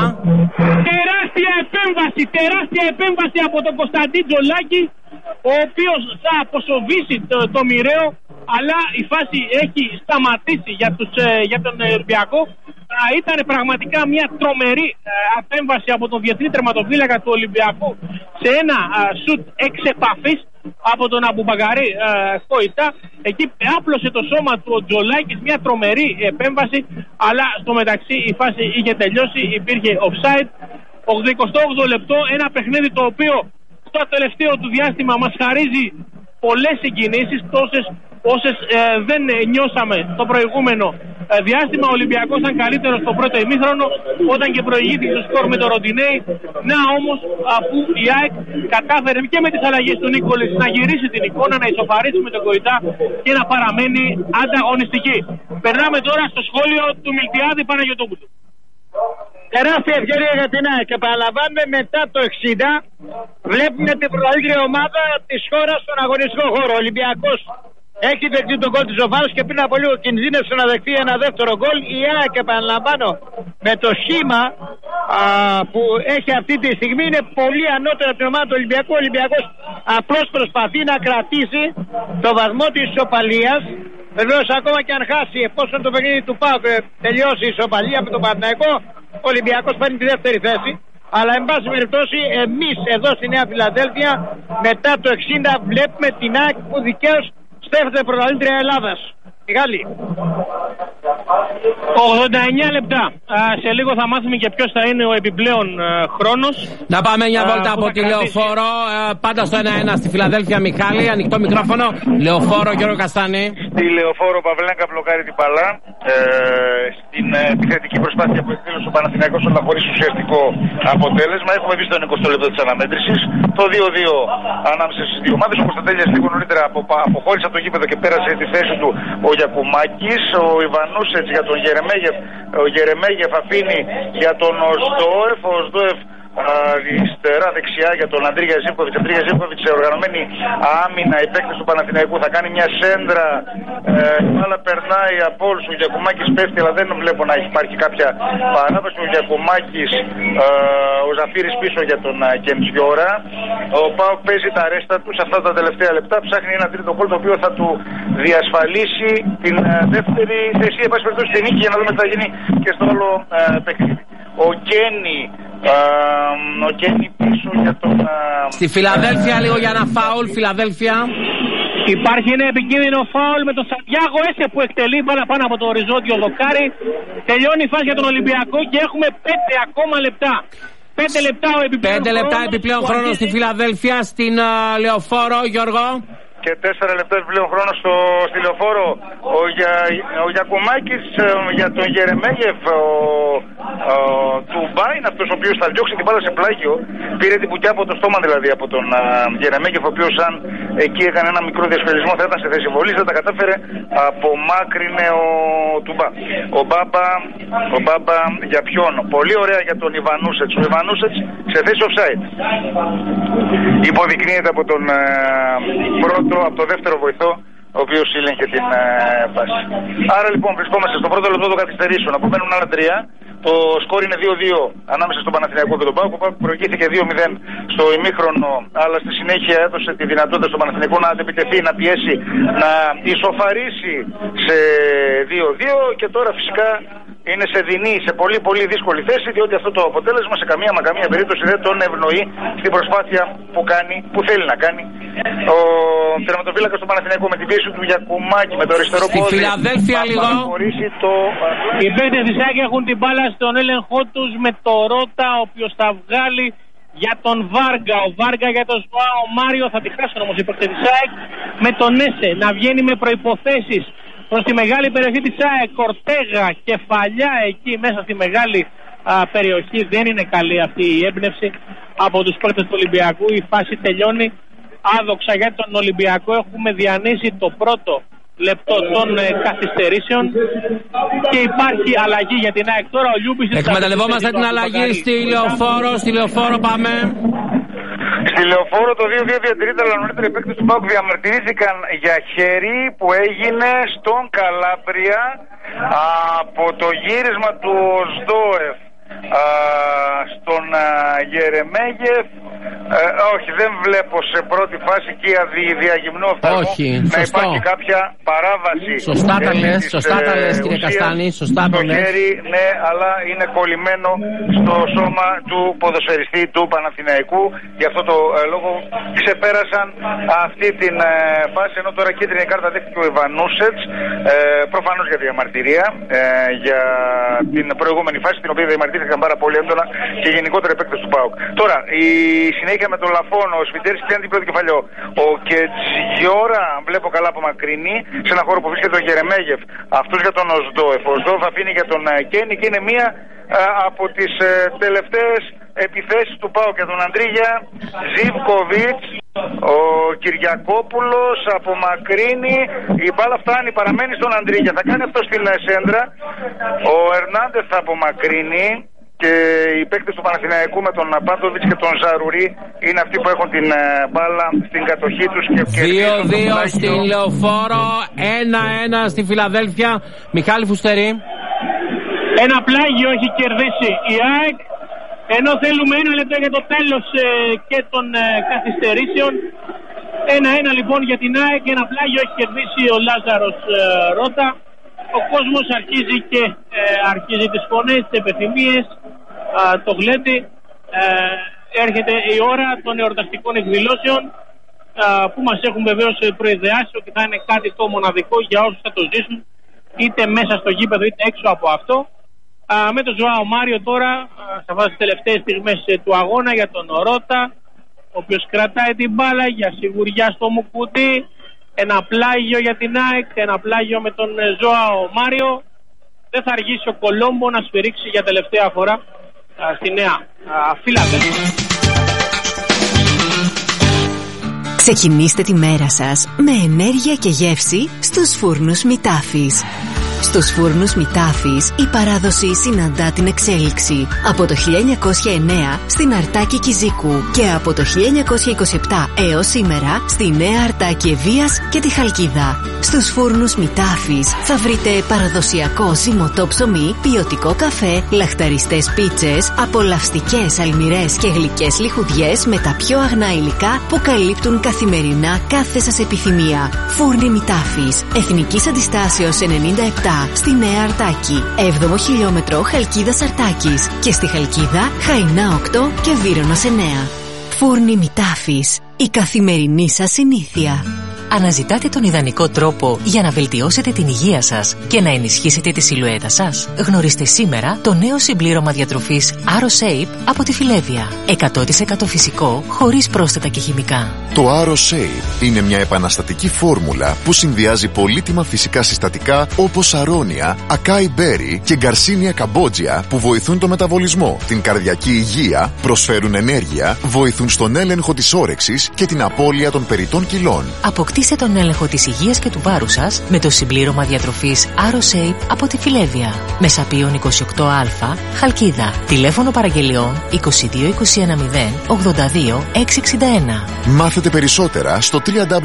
Τεράστια επέμβαση από τον Κωνσταντί Τζολάκη, ο οποίος θα αποσοβήσει το μοιραίο, αλλά η φάση έχει σταματήσει για τον Ολυμπιακό. Ήταν πραγματικά μια τρομερή επέμβαση από τον διεθνή τερματοφύλακα του Ολυμπιακού σε ένα σουτ εξ επαφής από τον Αμπουμπακαρί Κοϊτά. Εκεί άπλωσε το σώμα του ο Τζολάκης, μια τρομερή επέμβαση, αλλά στο μεταξύ η φάση είχε τελειώσει, υπήρχε offside. 88ο λεπτό, ένα παιχνίδι το οποίο στο τελευταίο του διάστημα μας χαρίζει πολλές συγκινήσεις, τόσες όσες δεν νιώσαμε το προηγούμενο διάστημα. Ο Ολυμπιακός ήταν καλύτερος στο πρώτο ημίχρονο, όταν και προηγήθηκε στο σκορ με το Ροντινέη. Να όμως, αφού η ΑΕΚ κατάφερε και με τις αλλαγές του Νίκολης να γυρίσει την εικόνα, να ισοφαρίσει με τον Κοϊτά και να παραμένει ανταγωνιστική. Περνάμε τώρα στο σχόλιο του Μιλτιάδη Παναγιωτόπουλου. Τεράστια ευκαιρία για την ΑΕΚ. Επαναλαμβάνουμε, μετά το 60 βλέπουμε την πρωταθλήτρια ομάδα της χώρας στον αγωνιστικό χώρο. Ο Ολυμπιακός έχει δεχτεί τον γκολ της Ζωφάνος και πριν από λίγο κινδύνευσε να δεχτεί ένα δεύτερο γκολ. Η ΑΕΚ, επαναλαμβάνω, με το σχήμα που έχει αυτή τη στιγμή είναι πολύ ανώτερο από την ομάδα του Ολυμπιακού. Ο Ολυμπιακός απλώς προσπαθεί να κρατήσει το βαθμό της ισοπαλίας. Βεβαίως ακόμα και αν χάσει, εφόσον το παιχνίδι του ΠΑΟΚ τελειώσει η ισοπαλία με τον Παναθηναϊκό, ο Ολυμπιακός παίρνει τη δεύτερη θέση. Αλλά εν πάση περιπτώσει εμείς εδώ στη Νέα Φιλαδέλφια μετά το 60 βλέπουμε την ΑΕΚ που δικαίως στέφεται πρωταθλήτρια Ελλάδας. Μιχάλη. 89 λεπτά. Σε λίγο θα μάθουμε και ποιος θα είναι ο επιπλέον χρόνος. Να πάμε μια βόλτα από τη Λεωφόρο. Πάντα στο 1-1 στη Φιλαδέλφια, Μιχάλη. Ανοιχτό μικρόφωνο. Λεωφόρο, Γιώργο Καστάνη. Στη Λεωφόρο, Παυλένκα μπλοκάρει την μπάλα. Στην επιθετική προσπάθεια που εκδήλωσε ο Παναθηναϊκός, αλλά χωρίς ουσιαστικό αποτέλεσμα. Έχουμε δει στο 20 λεπτό της αναμέτρησης το 2-2 ανάμεσα στις δύο ομάδες. Ο Κωνσταντέλιας λίγο νωρίτερα αποχώρησε από το γήπεδο και πέρασε τη θέση του ο Γιακουμάκης. Ο Ιβανούσετς για τον Γερεμέγεφ. Ο Γερεμέγεφ αφήνει για τον Οσδόεφ. Ο Οσδόεφ αριστερά, δεξιά για τον Αντρίγια Ζίβκοβιτς. Αντρίγια Ζίβκοβιτς σε οργανωμένη άμυνα. Οι παίκτες του Παναθηναϊκού θα κάνει μια σέντρα. Αλλά περνάει από όλους. Ο Γιακουμάκης πέφτει, αλλά δεν βλέπω να υπάρχει κάποια παράβαση. Ο Γιακουμάκης, ο Ζαφύρης πίσω για τον Κεντζιόρα. Ο ΠΑΟΚ παίζει τα ρέστα του σε αυτά τα τελευταία λεπτά. Ψάχνει ένα τρίτο γκολ το οποίο θα του διασφαλίσει την δεύτερη θέση. Εν πάση περιπτώσει την νίκη, για να δούμε τι θα γίνει και στο άλλο παιχνίδι. Ο Γκένι πίσω για τον... Στη Φιλαδέλφια λίγο για ένα φάουλ. Φιλαδέλφια. Υπάρχει ένα επικίνδυνο φάουλ με τον Σαντιάγο Έσε που εκτελεί μπάλα πάνω από το οριζόντιο δοκάρι. Τελειώνει η φάση για τον Ολυμπιακό και έχουμε 5 ακόμα λεπτά. 5 λεπτά ο επιπλέον 5 λεπτά επιπλέον χρόνο στη Φιλαδέλφια. Στην Λεωφόρο, Γιώργο. Και 4 λεπτά επιπλέον χρόνο στη Λεωφόρο. Ο Γιακουμάκης για τον Γερεμέγεφ. Τουμπά είναι αυτός ο οποίος θα διώξει την μπάλα σε πλάγιο. Πήρε την πουκιά από το στόμα δηλαδή από τον Γερεμέγεφ, ο οποίος αν εκεί έκανε ένα μικρό διασφαλισμό θα ήταν σε θέση βολής. Δεν τα κατάφερε, απομάκρυνε ο Τουμπά. Ο Μπάμπα για ποιον? Πολύ ωραία για τον Ιβανούσετς. Ο Ιβανούσετς σε θέση offside. Υποδεικνύεται από τον πρώτο, από το δεύτερο βοηθό, ο οποίοςήλεγχε την φάση. Άρα λοιπόν βρισκόμαστε στο πρώτο λεπτό των καθυστερήσεων. Απομένουν άλλα 3. Το σκορ είναι 2-2 ανάμεσα στον Παναθηναϊκό και τον ΠΑΟΚ. Ο ΠΑΟΚ προηγήθηκε 2-0 στο ημίχρονο, αλλά στη συνέχεια έδωσε τη δυνατότητα στον Παναθηναϊκό να αντεπιτεθεί, να πιέσει, να ισοφαρίσει σε 2-2 και τώρα φυσικά είναι σε δεινή, σε πολύ πολύ δύσκολη θέση, διότι αυτό το αποτέλεσμα σε καμία περίπτωση δεν τον ευνοεί στην προσπάθεια που κάνει, που θέλει να κάνει ο τερματοφύλακας του Παναθηναϊκού με την πίεση του Γιακουμάκη με το αριστερό πόδι. Στη Φιλαδέλφια λίγο. Οι παίκτες της ΑΕΚ έχουν την μπάλα στον έλεγχό τους με το Ρότα, ο οποίος θα βγάλει για τον Βάργα. Ο Βάργα για τον Ζωάο Μάριο, θα τη χάσουν όμως οι παίκτες της ΑΕΚ, με τον Έσε να βγαίνει με προϋποθέσεις προς τη μεγάλη περιοχή της ΑΕΚ. Κορτέγα, κεφαλιά εκεί μέσα στη μεγάλη περιοχή. Δεν είναι καλή αυτή η έμπνευση από τους παίκτες του Ολυμπιακού. Η φάση τελειώνει άδοξα για τον Ολυμπιακό. Έχουμε διανύσει το πρώτο λεπτό των καθυστερήσεων και υπάρχει αλλαγή για την ΑΕΚ. Τώρα ο Λιούμπης... Εκμεταλλευόμαστε την αλλαγή στη Λεωφόρο. Στη Λεωφόρο πάμε. Στη Λεωφόρο το 2-2 διατηρείται, αλλά νωρίτερα οι παίκτες του ΠΑΟΚ διαμαρτυρήθηκαν για χέρι που έγινε στον Καλάμπρια από το γύρισμα του Οσδόεφ στον Γερεμέγεφ. Όχι, δεν βλέπω σε πρώτη φάση και διαγυμνό οφθαλμό να υπάρχει κάποια παράβαση. Σωστά τα λες κύριε Καστάνη, σωστά το λες. χέρι, ναι, αλλά είναι κολλημένο στο σώμα του ποδοσφαιριστή του Παναθηναϊκού. Γι' αυτό το λόγο ξεπέρασαν αυτή την φάση, ενώ τώρα κίτρινη κάρτα δέχτηκε ο Ιβανούσετς, προφανώς για διαμαρτυρία, για την προηγούμενη φάση, την οποία διαμαρτύρηκαν πάρα πολύ έντονα και γενικότερα οι παίκτες του ΠΑΟΚ. Τώρα, η συνέχεια με τον Λαφόνο, ο Σφιτέρης πιάνει την πρώτη κεφαλιό. Ο Κετζιόρα, βλέπω καλά από μακρινή, σε ένα χώρο που βρίσκεται ο Γερεμέγεφ. Αυτός για τον Οσδόεφ. Ο Οσδόεφ αφήνει για τον Κένι και είναι μία από τις τελευταίες επιθέσεις του ΠΑΟΚ για τον Αντρίγια Ζίβκοβιτς. Ο Κυριακόπουλος απομακρύνει, η μπάλα φτάνει, παραμένει στον Αντρίγια. Θα κάνει αυτό στην σέντρα. Ο Ερνάντεθ θα απομακρύνει. Και οι παίκτες του Παναθηναϊκού με τον Πάντοβιτς και τον Ζαρουρί είναι αυτοί που έχουν την μπάλα στην κατοχή τους. 2-2 στην Λεωφόρο, 1-1 στη Φιλαδέλφια. Μιχάλη Φουστερή. Ένα πλάγιο έχει κερδίσει η ΑΕΚ Ενώ θέλουμε 1 λεπτό για το τέλος και των καθυστερήσεων. 1-1 λοιπόν για την ΑΕΚ. Ένα πλάγιο έχει κερδίσει ο Λάζαρος Ρώτα. Ο κόσμος αρχίζει και αρχίζει τις φωνές, τις επιθυμίες, το γλέντι. Έρχεται η ώρα των εορταστικών εκδηλώσεων που μας έχουν βεβαίως προειδεάσει ότι θα είναι κάτι το μοναδικό για όσους θα το ζήσουν, είτε μέσα στο γήπεδο είτε έξω από αυτό. Με τον Ζωάο Μάριο τώρα, σε αυτές τις τελευταίες στιγμές του αγώνα, για τον Ρώτα, ο οποίος κρατάει την μπάλα για σιγουριά στο Μουκουτί. Ένα πλάγιο για την ΑΕΚ, ένα πλάγιο με τον Ζωάο Μάριο. Δεν θα αργήσει ο Κολόμπο να σφυρίξει για τελευταία φορά στη νέα Φιλαδέλφια. Ξεκινήστε τη μέρα σας με ενέργεια και γεύση στους φούρνους Μητάφης. Στους φούρνους Μητάφης η παράδοση συναντά την εξέλιξη. Από το 1909 στην Αρτάκη Κιζίκου και από το 1927 έως σήμερα στη Νέα Αρτάκη Ευβοίας και τη Χαλκίδα. Στους φούρνους Μητάφης θα βρείτε παραδοσιακό ζυμωτό ψωμί, ποιοτικό καφέ, λαχταριστές πίτσες, απολαυστικές αλμυρές και γλυκές λιχουδιές με τα πιο αγνά υλικά που καλύπτουν καθημερινά κάθε σας επιθυμία. Φούρνοι Μητάφης, Εθνικής Αντιστάσεως 97 στη Νέα Αρτάκη, 7ο χιλιόμετρο Χαλκίδας Αρτάκης και στη Χαλκίδα Χαϊνά 8 και Βύρονος 9. Φούρνοι Μητάφης, η καθημερινή σας συνήθεια. Αναζητάτε τον ιδανικό τρόπο για να βελτιώσετε την υγεία σας και να ενισχύσετε τη σιλουέτα σας? Γνωρίστε σήμερα το νέο συμπλήρωμα διατροφής AroShape από τη Φιλέβια. 100% φυσικό, χωρίς πρόσθετα και χημικά. Το AroShape είναι μια επαναστατική φόρμουλα που συνδυάζει πολύτιμα φυσικά συστατικά όπως αρώνια, ακάι μπέρι και γκαρσίνια καμπότζια που βοηθούν το μεταβολισμό, την καρδιακή υγεία, προσφέρουν ενέργεια, βοηθούν στον έλεγχο της όρεξης και την απώλεια των περιττών κιλών. Αποκτήστε τον έλεγχο της υγείας και του βάρους σας με το συμπλήρωμα διατροφής AroShape από τη Φιλέβια. Μεσαπίων 28α, Χαλκίδα. Τηλέφωνο παραγγελιών 22 210 82 661. Μάθετε περισσότερα στο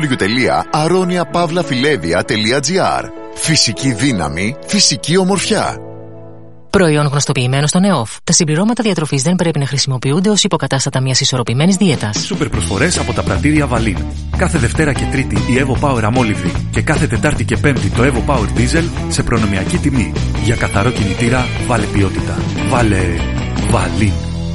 www.aroniapavlafilevia.gr. Φυσική δύναμη, φυσική ομορφιά. Προϊόν γνωστοποιημένο στον ΕΟΦ. Τα συμπληρώματα διατροφής δεν πρέπει να χρησιμοποιούνται ως υποκατάστατα μιας ισορροπημένης δίαιτας. Σούπερ προσφορές από τα πρατήρια Βαλίν. Κάθε Δευτέρα και Τρίτη η Evo Power αμόλυβδη και κάθε Τετάρτη και Πέμπτη το Evo Power Diesel σε προνομιακή τιμή. Για καθαρό κινητήρα βάλε ποιότητα. Βάλε Βαλίν.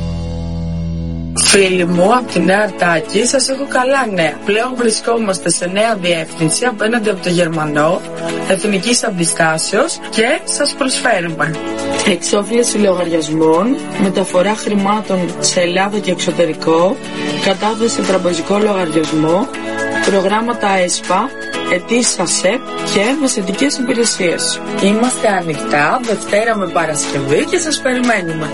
Φίλοι μου, από τη Νέα Αρτάκη σας έχω καλά νέα. Πλέον βρισκόμαστε σε νέα διεύθυνση απέναντι από το Γερμανό, Εθνικής Αντιστάσεως και σας προσφέρουμε εξόφληση λογαριασμών, μεταφορά χρημάτων σε Ελλάδα και εξωτερικό, κατάθεση τραπεζικό λογαριασμό, προγράμματα ΕΣΠΑ, αιτήσεις ΑΣΕΠ και μεσαιτικές υπηρεσίες. Είμαστε ανοιχτά Δευτέρα με Παρασκευή και σας περιμένουμε.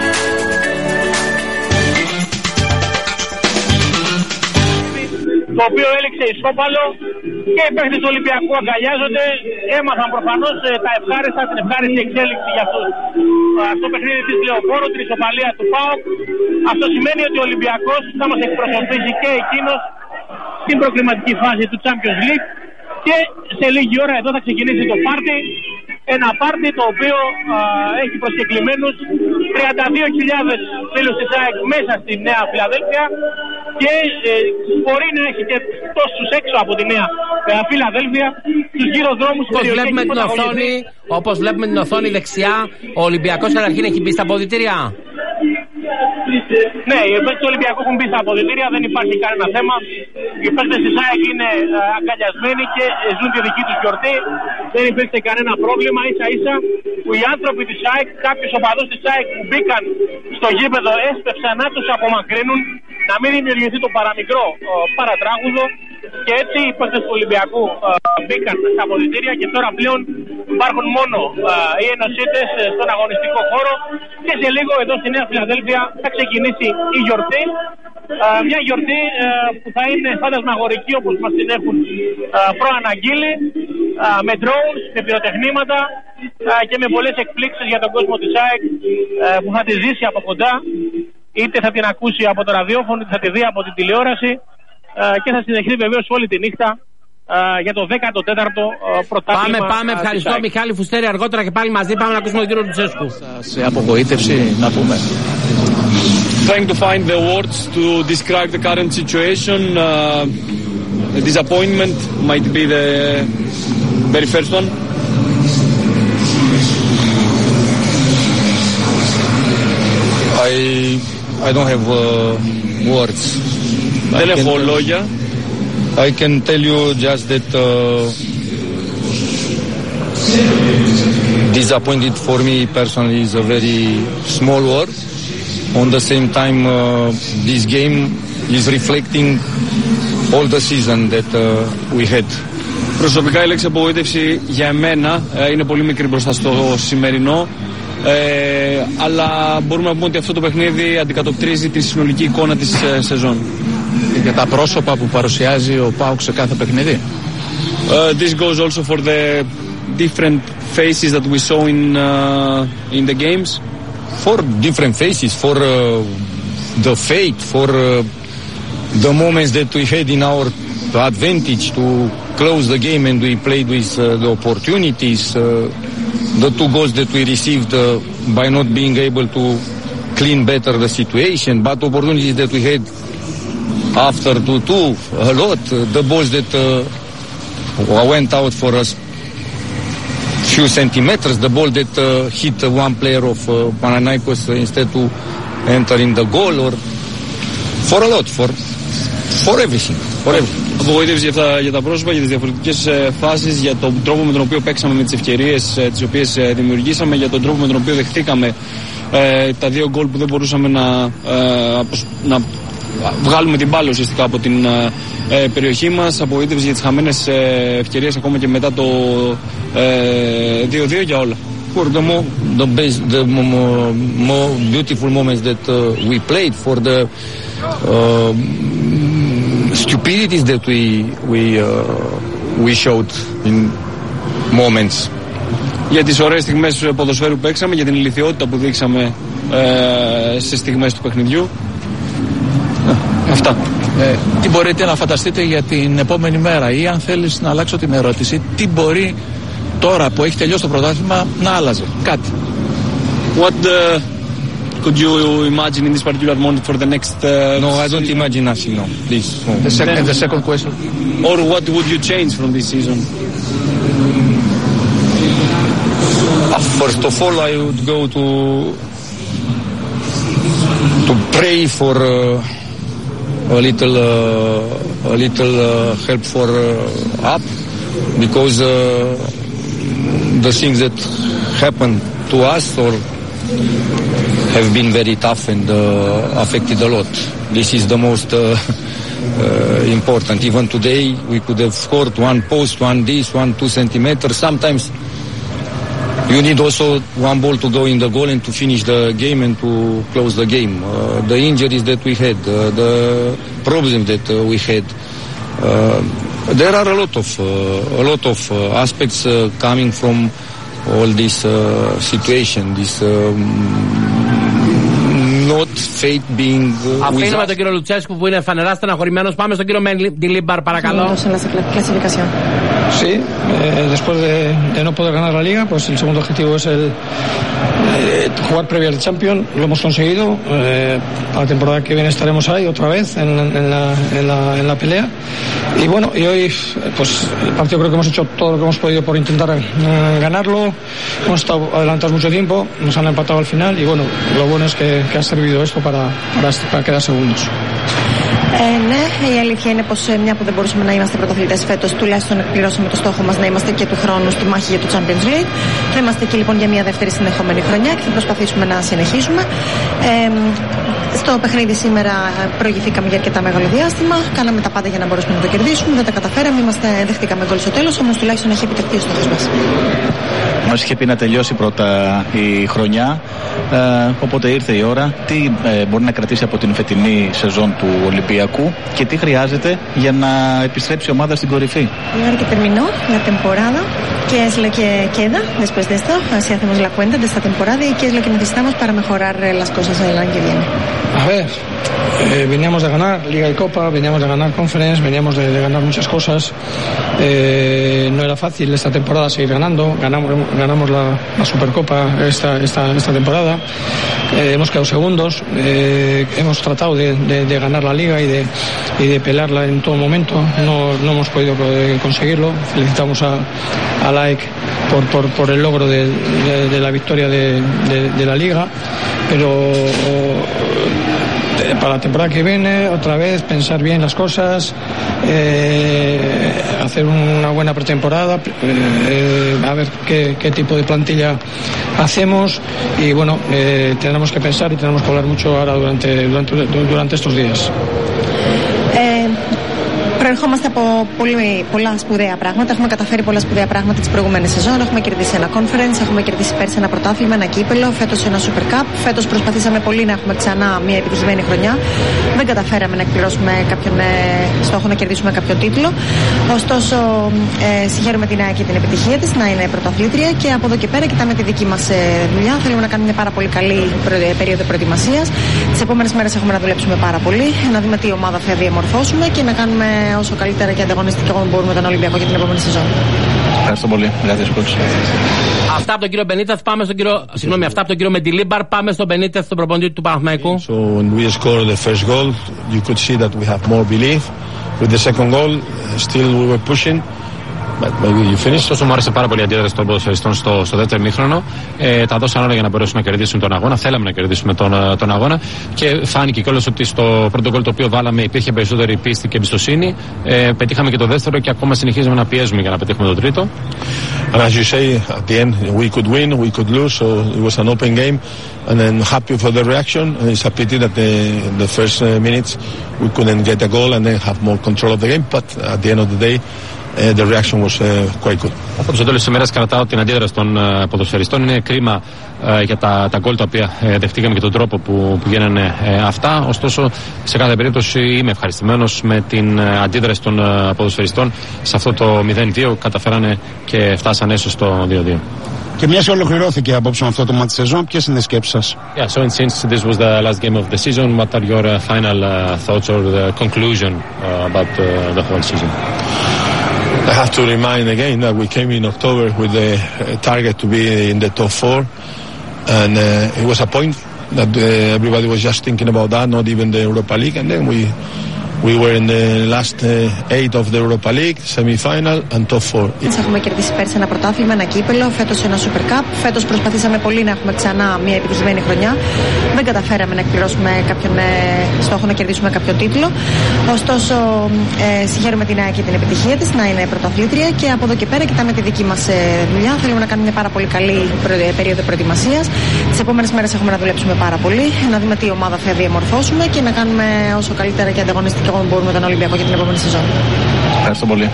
Το οποίο έληξε ισόπαλο και οι παίκτες του Ολυμπιακού αγκαλιάζονται. Έμαθαν προφανώς τα ευχάριστα, την ευχάριστη εξέλιξη για αυτό το παιχνίδι της Λεωφόρου, την ισοπαλία του ΠΑΟΚ. Αυτό σημαίνει ότι ο Ολυμπιακός θα μας εκπροσωπήσει και εκείνος στην προκριματική φάση του Champions League και σε λίγη ώρα εδώ θα ξεκινήσει το πάρτι. Ένα πάρτι το οποίο έχει προσκεκλημένους 32.000 φίλους της ΑΕΚ μέσα στη Νέα Φιλαδέλφια και μπορεί να έχει και τόσους έξω από τη Νέα Φιλαδέλφια στους γύρω δρόμους. Όπως βλέπουμε την οθόνη δεξιά, ο Ολυμπιακός καταρχήν έχει μπει στα αποδυτήρια. Ναι, οι παίκτες του Ολυμπιακού έχουν μπει στα αποδυτήρια, δεν υπάρχει κανένα θέμα. Οι παίκτες της ΑΕΚ είναι αγκαλιασμένοι και ζουν τη δική τους γιορτή. Δεν υπήρξε κανένα πρόβλημα. Ίσα ίσα που οι άνθρωποι της ΑΕΚ, κάποιους οπαδούς της ΑΕΚ που μπήκαν στο γήπεδο έσπευσαν να τους απομακρύνουν, να μην δημιουργηθεί το παραμικρό παρατράγουδο. Και έτσι οι παίκτες του Ολυμπιακού μπήκαν στα αποδυτήρια και τώρα πλέον υπάρχουν μόνο οι ενωσίτες στον αγωνιστικό χώρο και σε λίγο εδώ στη Νέα Φιλαδέλφια θα ξεκινήσει η γιορτή. Μια γιορτή που θα είναι φαντασμαγορική όπως μας την έχουν προαναγγείλει, με drones, με πυροτεχνήματα και με πολλές εκπλήξεις για τον κόσμο της ΑΕΚ που θα τη ζήσει από κοντά, είτε θα την ακούσει από το ραδιόφωνο είτε θα τη δει από την τηλεόραση και θα συνεχίσει βεβαίως όλη τη νύχτα για το 14ο πρωτάθλημα. Πάμε, ευχαριστώ Μιχάλη Φουστέρη, αργότερα και πάλι μαζί πάμε να ακούσουμε τον κύριο Λουτσέσκου. Σε απογοήτευση να πούμε. trying to find the words to describe the current situation. A disappointment might be the very first one. I don't have words. Δεν έχω λόγια. I can tell you just that disappointed for me personally is a very small word. On the same time, this game is reflecting all the season that we had. Προσωπικά η λέξη απογοήτευση για εμένα είναι πολύ μικρή μπροστά στο σημερινό, αλλά μπορούμε να πούμε ότι αυτό το παιχνίδι αντικατοπτρίζει τη συνολική εικόνα της σεζόν. Για τα πρόσωπα που παρουσιάζει ο ΠΑΟΚ σε κάθε παιχνίδι. This goes also for the different faces that we saw in the games. For different faces, for the fate, for the moments that we had in our advantage to close the game and we played with the opportunities, the 2 goals that we received by not being able to clean better the situation, but opportunities that we had after 2-2, a lot, the balls that went out for us few centimeters, the ball that hit one player of Panathinaikos instead to enter in the goal, or for a lot, for everything. Απογοήτευση για τα πρόσωπα, για τις διαφορετικές φάσεις, για τον τρόπο με τον οποίο παίξαμε με τις ευκαιρίες τις οποίες δημιουργήσαμε, για τον τρόπο με τον οποίο δεχτήκαμε τα 2 γκολ που δεν μπορούσαμε να βγάλουμε την μπάλα ουσιαστικά από την περιοχή μας. Απογοήτευση για τις χαμένες ευκαιρίες ακόμα και μετά το 2-2 για όλα. For the more beautiful moments that we played, for the stupidities that we showed in moments. Για τις ωραίες στιγμές ποδοσφαίρου που παίξαμε, για την ηλιθιότητα που δείξαμε σε στιγμές του παιχνιδιού. Αυτά. Τι μπορείτε να φανταστείτε για την επόμενη μέρα, ή αν θέλεις να αλλάξω την ερώτηση, τι μπορεί τώρα που έχει τελειώσει το πρωτάθλημα να άλλαζε κάτι? What could you imagine in this particular moment for the next No, I don't imagine nothing, no. Please. No. The second question. Or what would you change from this season? First of all, I would go to pray for a little help for up, because the things that happened to us or have been very tough and affected a lot. This is the most important. Even today we could have scored 1 post, 1 this, 1, 2 centimeters. Sometimes you need also 1 ball to go in the goal and to finish the game and to close the game. The injuries that we had, the problems that we had, there are a lot of aspects coming from all this situation, this not fate being Αφήνουμε τον κύριο Λουτσέσκου που είναι φανερά στεναχωρημένος. Πάμε στον κύριο Ντιλίμπαρ, παρακαλώ. Sí, después de no poder ganar la liga, pues el segundo objetivo es el jugar previa al Champions. Lo hemos conseguido. A la temporada que viene estaremos ahí otra vez en la pelea. Y bueno, y hoy pues el partido creo que hemos hecho todo lo que hemos podido por intentar ganarlo. Hemos estado adelantados mucho tiempo, nos han empatado al final y bueno, lo bueno es que ha servido esto para quedar segundos. Ναι, η αλήθεια είναι πως μια που δεν μπορούσαμε να είμαστε πρωταθλητές φέτος, τουλάχιστον εκπληρώσαμε το στόχο μας να είμαστε και του χρόνου στη μάχη για το Champions League. Θα είμαστε εκεί λοιπόν για μια δεύτερη συνεχόμενη χρονιά και θα προσπαθήσουμε να συνεχίσουμε. Στο παιχνίδι σήμερα προηγηθήκαμε για αρκετά μεγάλο διάστημα. Κάναμε τα πάντα για να μπορέσουμε να το κερδίσουμε. Δεν τα καταφέραμε. Δεχτήκαμε γκολ στο τέλος, όμως τουλάχιστον έχει επιτευχθεί ο στόχος μας. Μας είχε πει να τελειώσει πρώτα η χρονιά, οπότε ήρθε η ώρα. Τι μπορεί να κρατήσει από την φετινή σεζόν του Ολυμπιακού και τι χρειάζεται για να επιστρέψει η ομάδα στην κορυφή? Ahora que terminó la temporada, ¿qué es lo que queda después de esto? Si hacemos la cuenta de esta temporada y qué es lo que necesitamos para mejorar las cosas el año que viene. A ver, veníamos de ganar Liga y Copa, veníamos de ganar Conference, veníamos de ganar muchas cosas. No era fácil esta temporada seguir ganando. Ganamos la Supercopa esta temporada. Hemos quedado segundos. Hemos tratado de ganar la Liga y de pelearla en todo momento. No hemos podido conseguirlo. Felicitamos a AEK por el logro de la victoria de la Liga, pero para la temporada que viene otra vez pensar bien las cosas, hacer una buena pretemporada, a ver qué tipo de plantilla hacemos y bueno, tenemos que pensar y tenemos que hablar mucho ahora durante estos días. Προερχόμαστε από πολλά σπουδαία πράγματα. Έχουμε καταφέρει πολλά σπουδαία πράγματα τις προηγούμενες σεζόν. Έχουμε κερδίσει ένα conference, έχουμε κερδίσει πέρσι ένα πρωτάθλημα, ένα κύπελο, φέτος ένα Super Cup. Φέτος προσπαθήσαμε πολύ να έχουμε ξανά μια επιτυχημένη χρονιά. Δεν καταφέραμε να εκπληρώσουμε κάποιον στόχο, να κερδίσουμε κάποιο τίτλο. Ωστόσο, συγχαίρουμε την ΑΕΚ για την επιτυχία της, να είναι πρωταθλήτρια και από εδώ και πέρα κοιτάμε τη δική μας δουλειά. Θέλουμε να κάνουμε μια πάρα πολύ καλή περίοδο προετοιμασίας. Τις επόμενες μέρες έχουμε να δουλέψουμε πάρα πολύ, να δούμε τι ομάδα θα διαμορφώσουμε και να κάνουμε όσο καλύτερα και ανταγωνιστικά μπορούμε τον Ολυμπιακό για την επόμενη σεζόν. Ευχαριστώ πολύ. Αυτά από τον κύριο Μπενίτεθ, πάμε στον κύριο. Συγγνώμη, αυτά από τον κύριο Μεντιλίμπαρ. Πάμε στον Μπενίτεθ, τον προπονητή του Παναθηναϊκού. So when we scored the first goal, you could see that we have more belief. With the second goal, still we were pushing. Ωστόσο, μου άρεσε πάρα πολύ η αντίδραση των ποδοσφαιριστών στο δεύτερο ημίχρονο. Τα δώσαν όλα για να μπορέσουν να κερδίσουν τον αγώνα. Θέλαμε να κερδίσουμε τον αγώνα και φάνηκε κιόλας ότι στο πρώτο γκολ το οποίο βάλαμε υπήρχε περισσότερη πίστη και εμπιστοσύνη. Πετύχαμε και το δεύτερο και ακόμα συνεχίζουμε να πιέζουμε για να πετύχουμε το τρίτο. And as you say, at the end we could win, we could lose, so it was an open game. And then happy for the reaction. And it's a pity that the first minutes we couldn't get a goal and then have more control of the game. But at the end of the day, the reaction was quite good. Από το τέλος της ημέρας κρατάω την αντίδραση των ποδοσφαιριστών. Είναι κρίμα για τα γκολ τα οποία δεχτήκαμε και τον τρόπο που γίνανε αυτά. Ωστόσο, σε κάθε περίπτωση είμαι ευχαριστημένος με την αντίδραση των ποδοσφαιριστών. Σε αυτό το 0-2 καταφέρανε και φτάσανε έσω στο 2-2. Και μιας ολοκληρώθηκε απόψε με αυτό το μάτι σεζόν, ποιες είναι οι σκέψεις σας? Yeah, so since this was the last game of the season, what are your final thoughts or the conclusion about the whole season? I have to remind again that we came in October with the target to be in the top 4, and it was a point that everybody was just thinking about that, not even the Europa League, and then we were in the last 8 of the Europa League, semi-final and top 4. Έχουμε κερδίσει πέρσι ένα πρωτάθλημα, ένα κύπελο, φέτος ένα Super Cup. Φέτος προσπαθήσαμε πολύ να έχουμε ξανά μια επιτυχημένη χρονιά. Δεν καταφέραμε να εκπληρώσουμε κάποιον στόχο, να κερδίσουμε κάποιο τίτλο. Ωστόσο, συγχαίρουμε την ΑΕΚ για την επιτυχία της, να είναι πρωταθλήτρια και από εδώ και πέρα κοιτάμε τη δική μας δουλειά. Θέλουμε να κάνουμε μια πάρα πολύ καλή περίοδο προετοιμασίας. Τις επόμενες μέρες έχουμε να δουλέψουμε πάρα πολύ, να δούμε τι ομάδα θα διαμορφώσουμε και να κάνουμε όσο καλύτερα και ανταγωνιστικά μπορούμε τον Ολυμπιακό για την επόμενη σεζόν. Ευχαριστώ πολύ.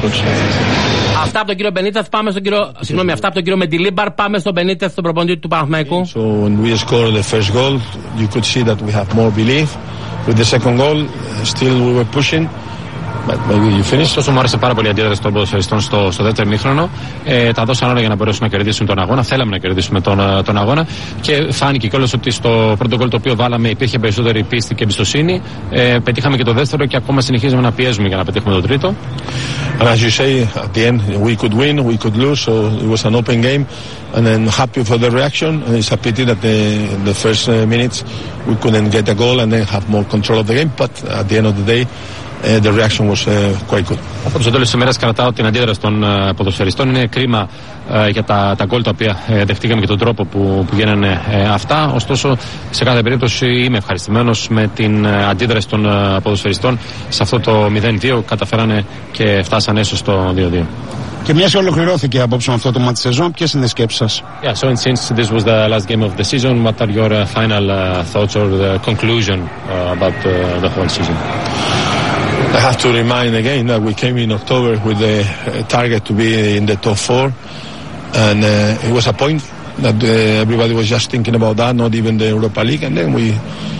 Αυτά από τον κύριο Μπενίτεθ, πάμε στον κύριο. Συγγνώμη, αυτά από τον κύριο Μεντιλίμπαρ. Πάμε στον Μπενίτεθ, τον προπονητή του Παναθηναϊκού. So when we scored the first goal, you could see that we have more belief. With the second goal, still we were pushing. Ωστόσο, μου άρεσε πάρα πολύ η αντίδραση των ποδοσφαιριστών στο δεύτερο ημίχρονο. Τα δώσαν όλα για να μπορέσουν να κερδίσουν τον αγώνα. Θέλαμε να κερδίσουμε τον αγώνα και φάνηκε κιόλας ότι στο πρώτο γκολ το οποίο βάλαμε υπήρχε περισσότερη πίστη και εμπιστοσύνη. Πετύχαμε και το δεύτερο και ακόμα συνεχίζουμε να πιέζουμε για να πετύχουμε το τρίτο. And as you say, at the end we could win, we could lose, so it was an open game. And then happy for the reaction. And it's a pity that the first minutes we couldn't get a goal and then have more control of the game. But at the end of the day, the reaction was quite good. Από το τέλος της ημέρας κρατάω την αντίδραση των ποδοσφαιριστών. Είναι κρίμα για τα γκολ τα οποία δεχτήκαμε και τον τρόπο που γίνανε αυτά. Ωστόσο, σε κάθε περίπτωση είμαι ευχαριστημένος με την αντίδραση των ποδοσφαιριστών. Σε αυτό το 0-2 καταφέρανε και φτάσανε έσω στο 2-2. Και μιας ολοκληρώθηκε απόψε με αυτό το μάτι σεζόν, ποιες είναι οι σκέψεις σας? Yeah, so since this was the last game of the season, what are your final thoughts or the conclusion about the whole season? I have to remind again that we came in October with the target to be in the top 4, and it was a point that everybody was just thinking about that, not even the Europa League, and then